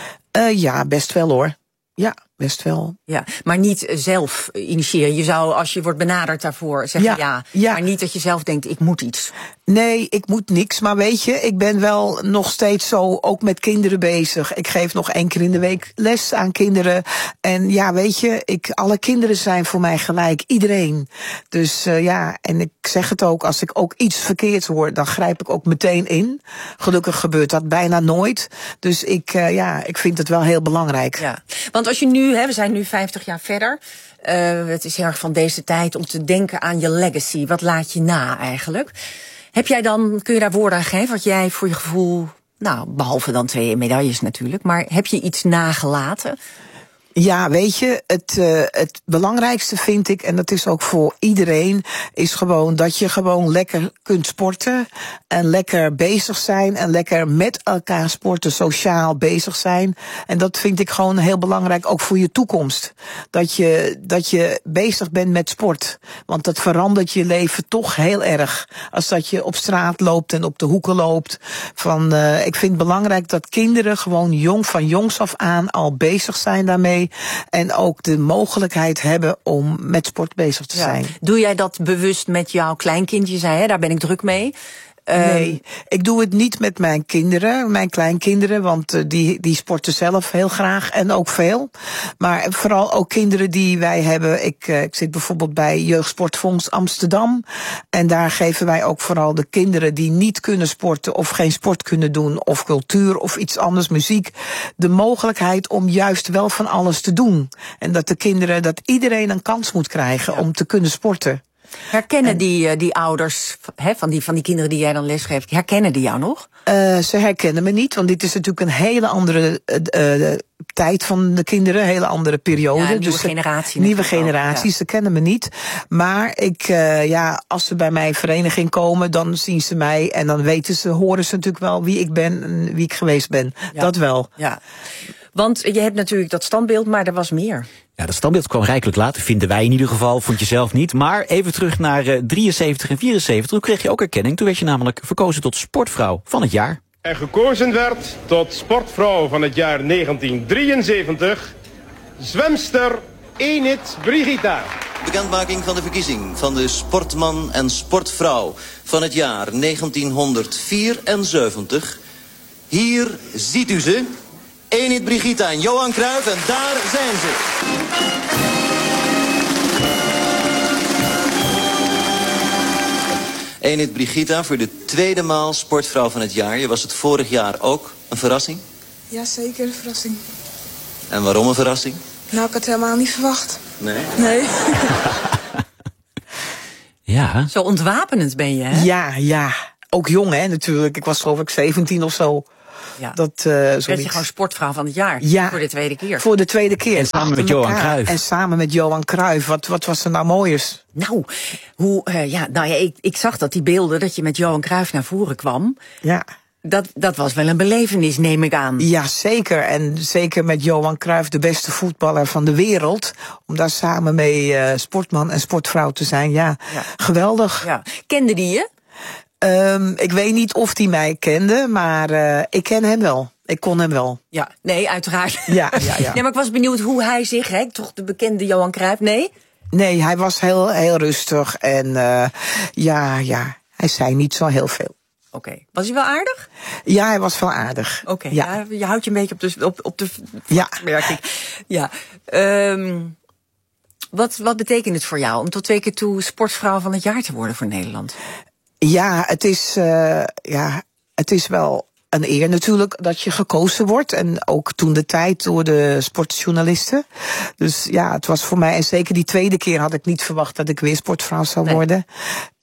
Ja, best wel hoor. Ja, best wel. Ja, maar niet zelf initiëren. Je zou, als je wordt benaderd daarvoor, zeggen ja. Maar niet dat je zelf denkt, ik moet iets. Nee, ik moet niks. Maar weet je, ik ben wel nog steeds zo ook met kinderen bezig. Ik geef nog 1 keer in de week les aan kinderen. En ja, weet je, alle kinderen zijn voor mij gelijk. Iedereen. Dus en ik zeg het ook, als ik ook iets verkeerds hoor, dan grijp ik ook meteen in. Gelukkig gebeurt dat bijna nooit. Dus ik vind het wel heel belangrijk. Ja, want als je nu, we zijn nu 50 jaar verder. Het is heel erg van deze tijd om te denken aan je legacy. Wat laat je na eigenlijk? Kun je daar woorden aan geven wat jij voor je gevoel, nou, behalve dan 2 medailles natuurlijk, maar heb je iets nagelaten? Ja, weet je, het belangrijkste vind ik, en dat is ook voor iedereen, is gewoon dat je gewoon lekker kunt sporten en lekker bezig zijn en lekker met elkaar sporten, sociaal bezig zijn. En dat vind ik gewoon heel belangrijk, ook voor je toekomst. Dat je bezig bent met sport. Want dat verandert je leven toch heel erg. Als dat je op straat loopt en op de hoeken loopt. Ik vind het belangrijk dat kinderen gewoon van jongs af aan al bezig zijn daarmee. En ook de mogelijkheid hebben om met sport bezig te zijn. Doe jij dat bewust met jouw kleinkind? Je zei, daar ben ik druk mee. Nee, ik doe het niet met mijn kinderen, mijn kleinkinderen, want die sporten zelf heel graag en ook veel. Maar vooral ook kinderen die wij hebben. Ik zit bijvoorbeeld bij Jeugdsportfonds Amsterdam. En daar geven wij ook vooral de kinderen die niet kunnen sporten of geen sport kunnen doen, of cultuur of iets anders, muziek, de mogelijkheid om juist wel van alles te doen. En dat iedereen een kans moet krijgen om te kunnen sporten. Herkennen die ouders van die kinderen die jij dan lesgeeft, herkennen die jou nog? Ze herkennen me niet, want dit is natuurlijk een hele andere tijd van de kinderen, een hele andere periode. Ja, nieuwe generatie. Nieuwe generaties, ze kennen me niet. Maar als ze bij mijn vereniging komen, dan zien ze mij en dan horen ze natuurlijk wel wie ik ben en wie ik geweest ben. Ja. Dat wel. Ja. Want je hebt natuurlijk dat standbeeld, maar er was meer. Ja, dat standbeeld kwam rijkelijk later, vinden wij in ieder geval, vond je zelf niet. Maar even terug naar 73 en 74, toen kreeg je ook erkenning. Toen werd je namelijk verkozen tot sportvrouw van het jaar. En gekozen werd tot sportvrouw van het jaar 1973, zwemster Enid Brigitta. Bekendmaking van de verkiezing van de sportman en sportvrouw van het jaar 1974. Hier ziet u ze. Enid Brigitta en Johan Cruijff en daar zijn ze. Enid Brigitta voor de tweede maal sportvrouw van het jaar. Je was het vorig jaar ook. Een verrassing? Ja, zeker een verrassing. En waarom een verrassing? Nou, ik had het helemaal niet verwacht. Nee? Nee. Ja. Zo ontwapenend ben je, hè? Ja. Ook jong, hè, natuurlijk. Ik was geloof ik 17 of zo. Ja. Werd je gewoon sportvrouw van het jaar. Ja. Voor de tweede keer. Voor de tweede keer. En samen met Johan Cruijff. En samen met Johan Cruijff. Wat was er nou mooiers? Nou, ik zag dat die beelden dat je met Johan Cruijff naar voren kwam. Ja. Dat was wel een belevenis, neem ik aan. Ja, zeker. En zeker met Johan Cruijff, de beste voetballer van de wereld. Om daar samen mee sportman en sportvrouw te zijn. Ja. Geweldig. Ja. Kende die je? Ik weet niet of hij mij kende, maar ik ken hem wel. Ik kon hem wel. Ja, nee, uiteraard. Ja. Nee, maar ik was benieuwd hoe hij zich, toch de bekende Johan Cruijff, nee? Nee, hij was heel rustig en hij zei niet zo heel veel. Oké. Was hij wel aardig? Ja, hij was wel aardig. Oké. Ja. Je houdt je een beetje op de merk ik. Ja. Wat betekent het voor jou om tot 2 keer toe sportvrouw van het jaar te worden voor Nederland? Ja, het is wel een eer natuurlijk dat je gekozen wordt. En ook toen de tijd door de sportjournalisten. Dus ja, het was voor mij, en zeker die tweede keer had ik niet verwacht dat ik weer sportvrouw zou worden.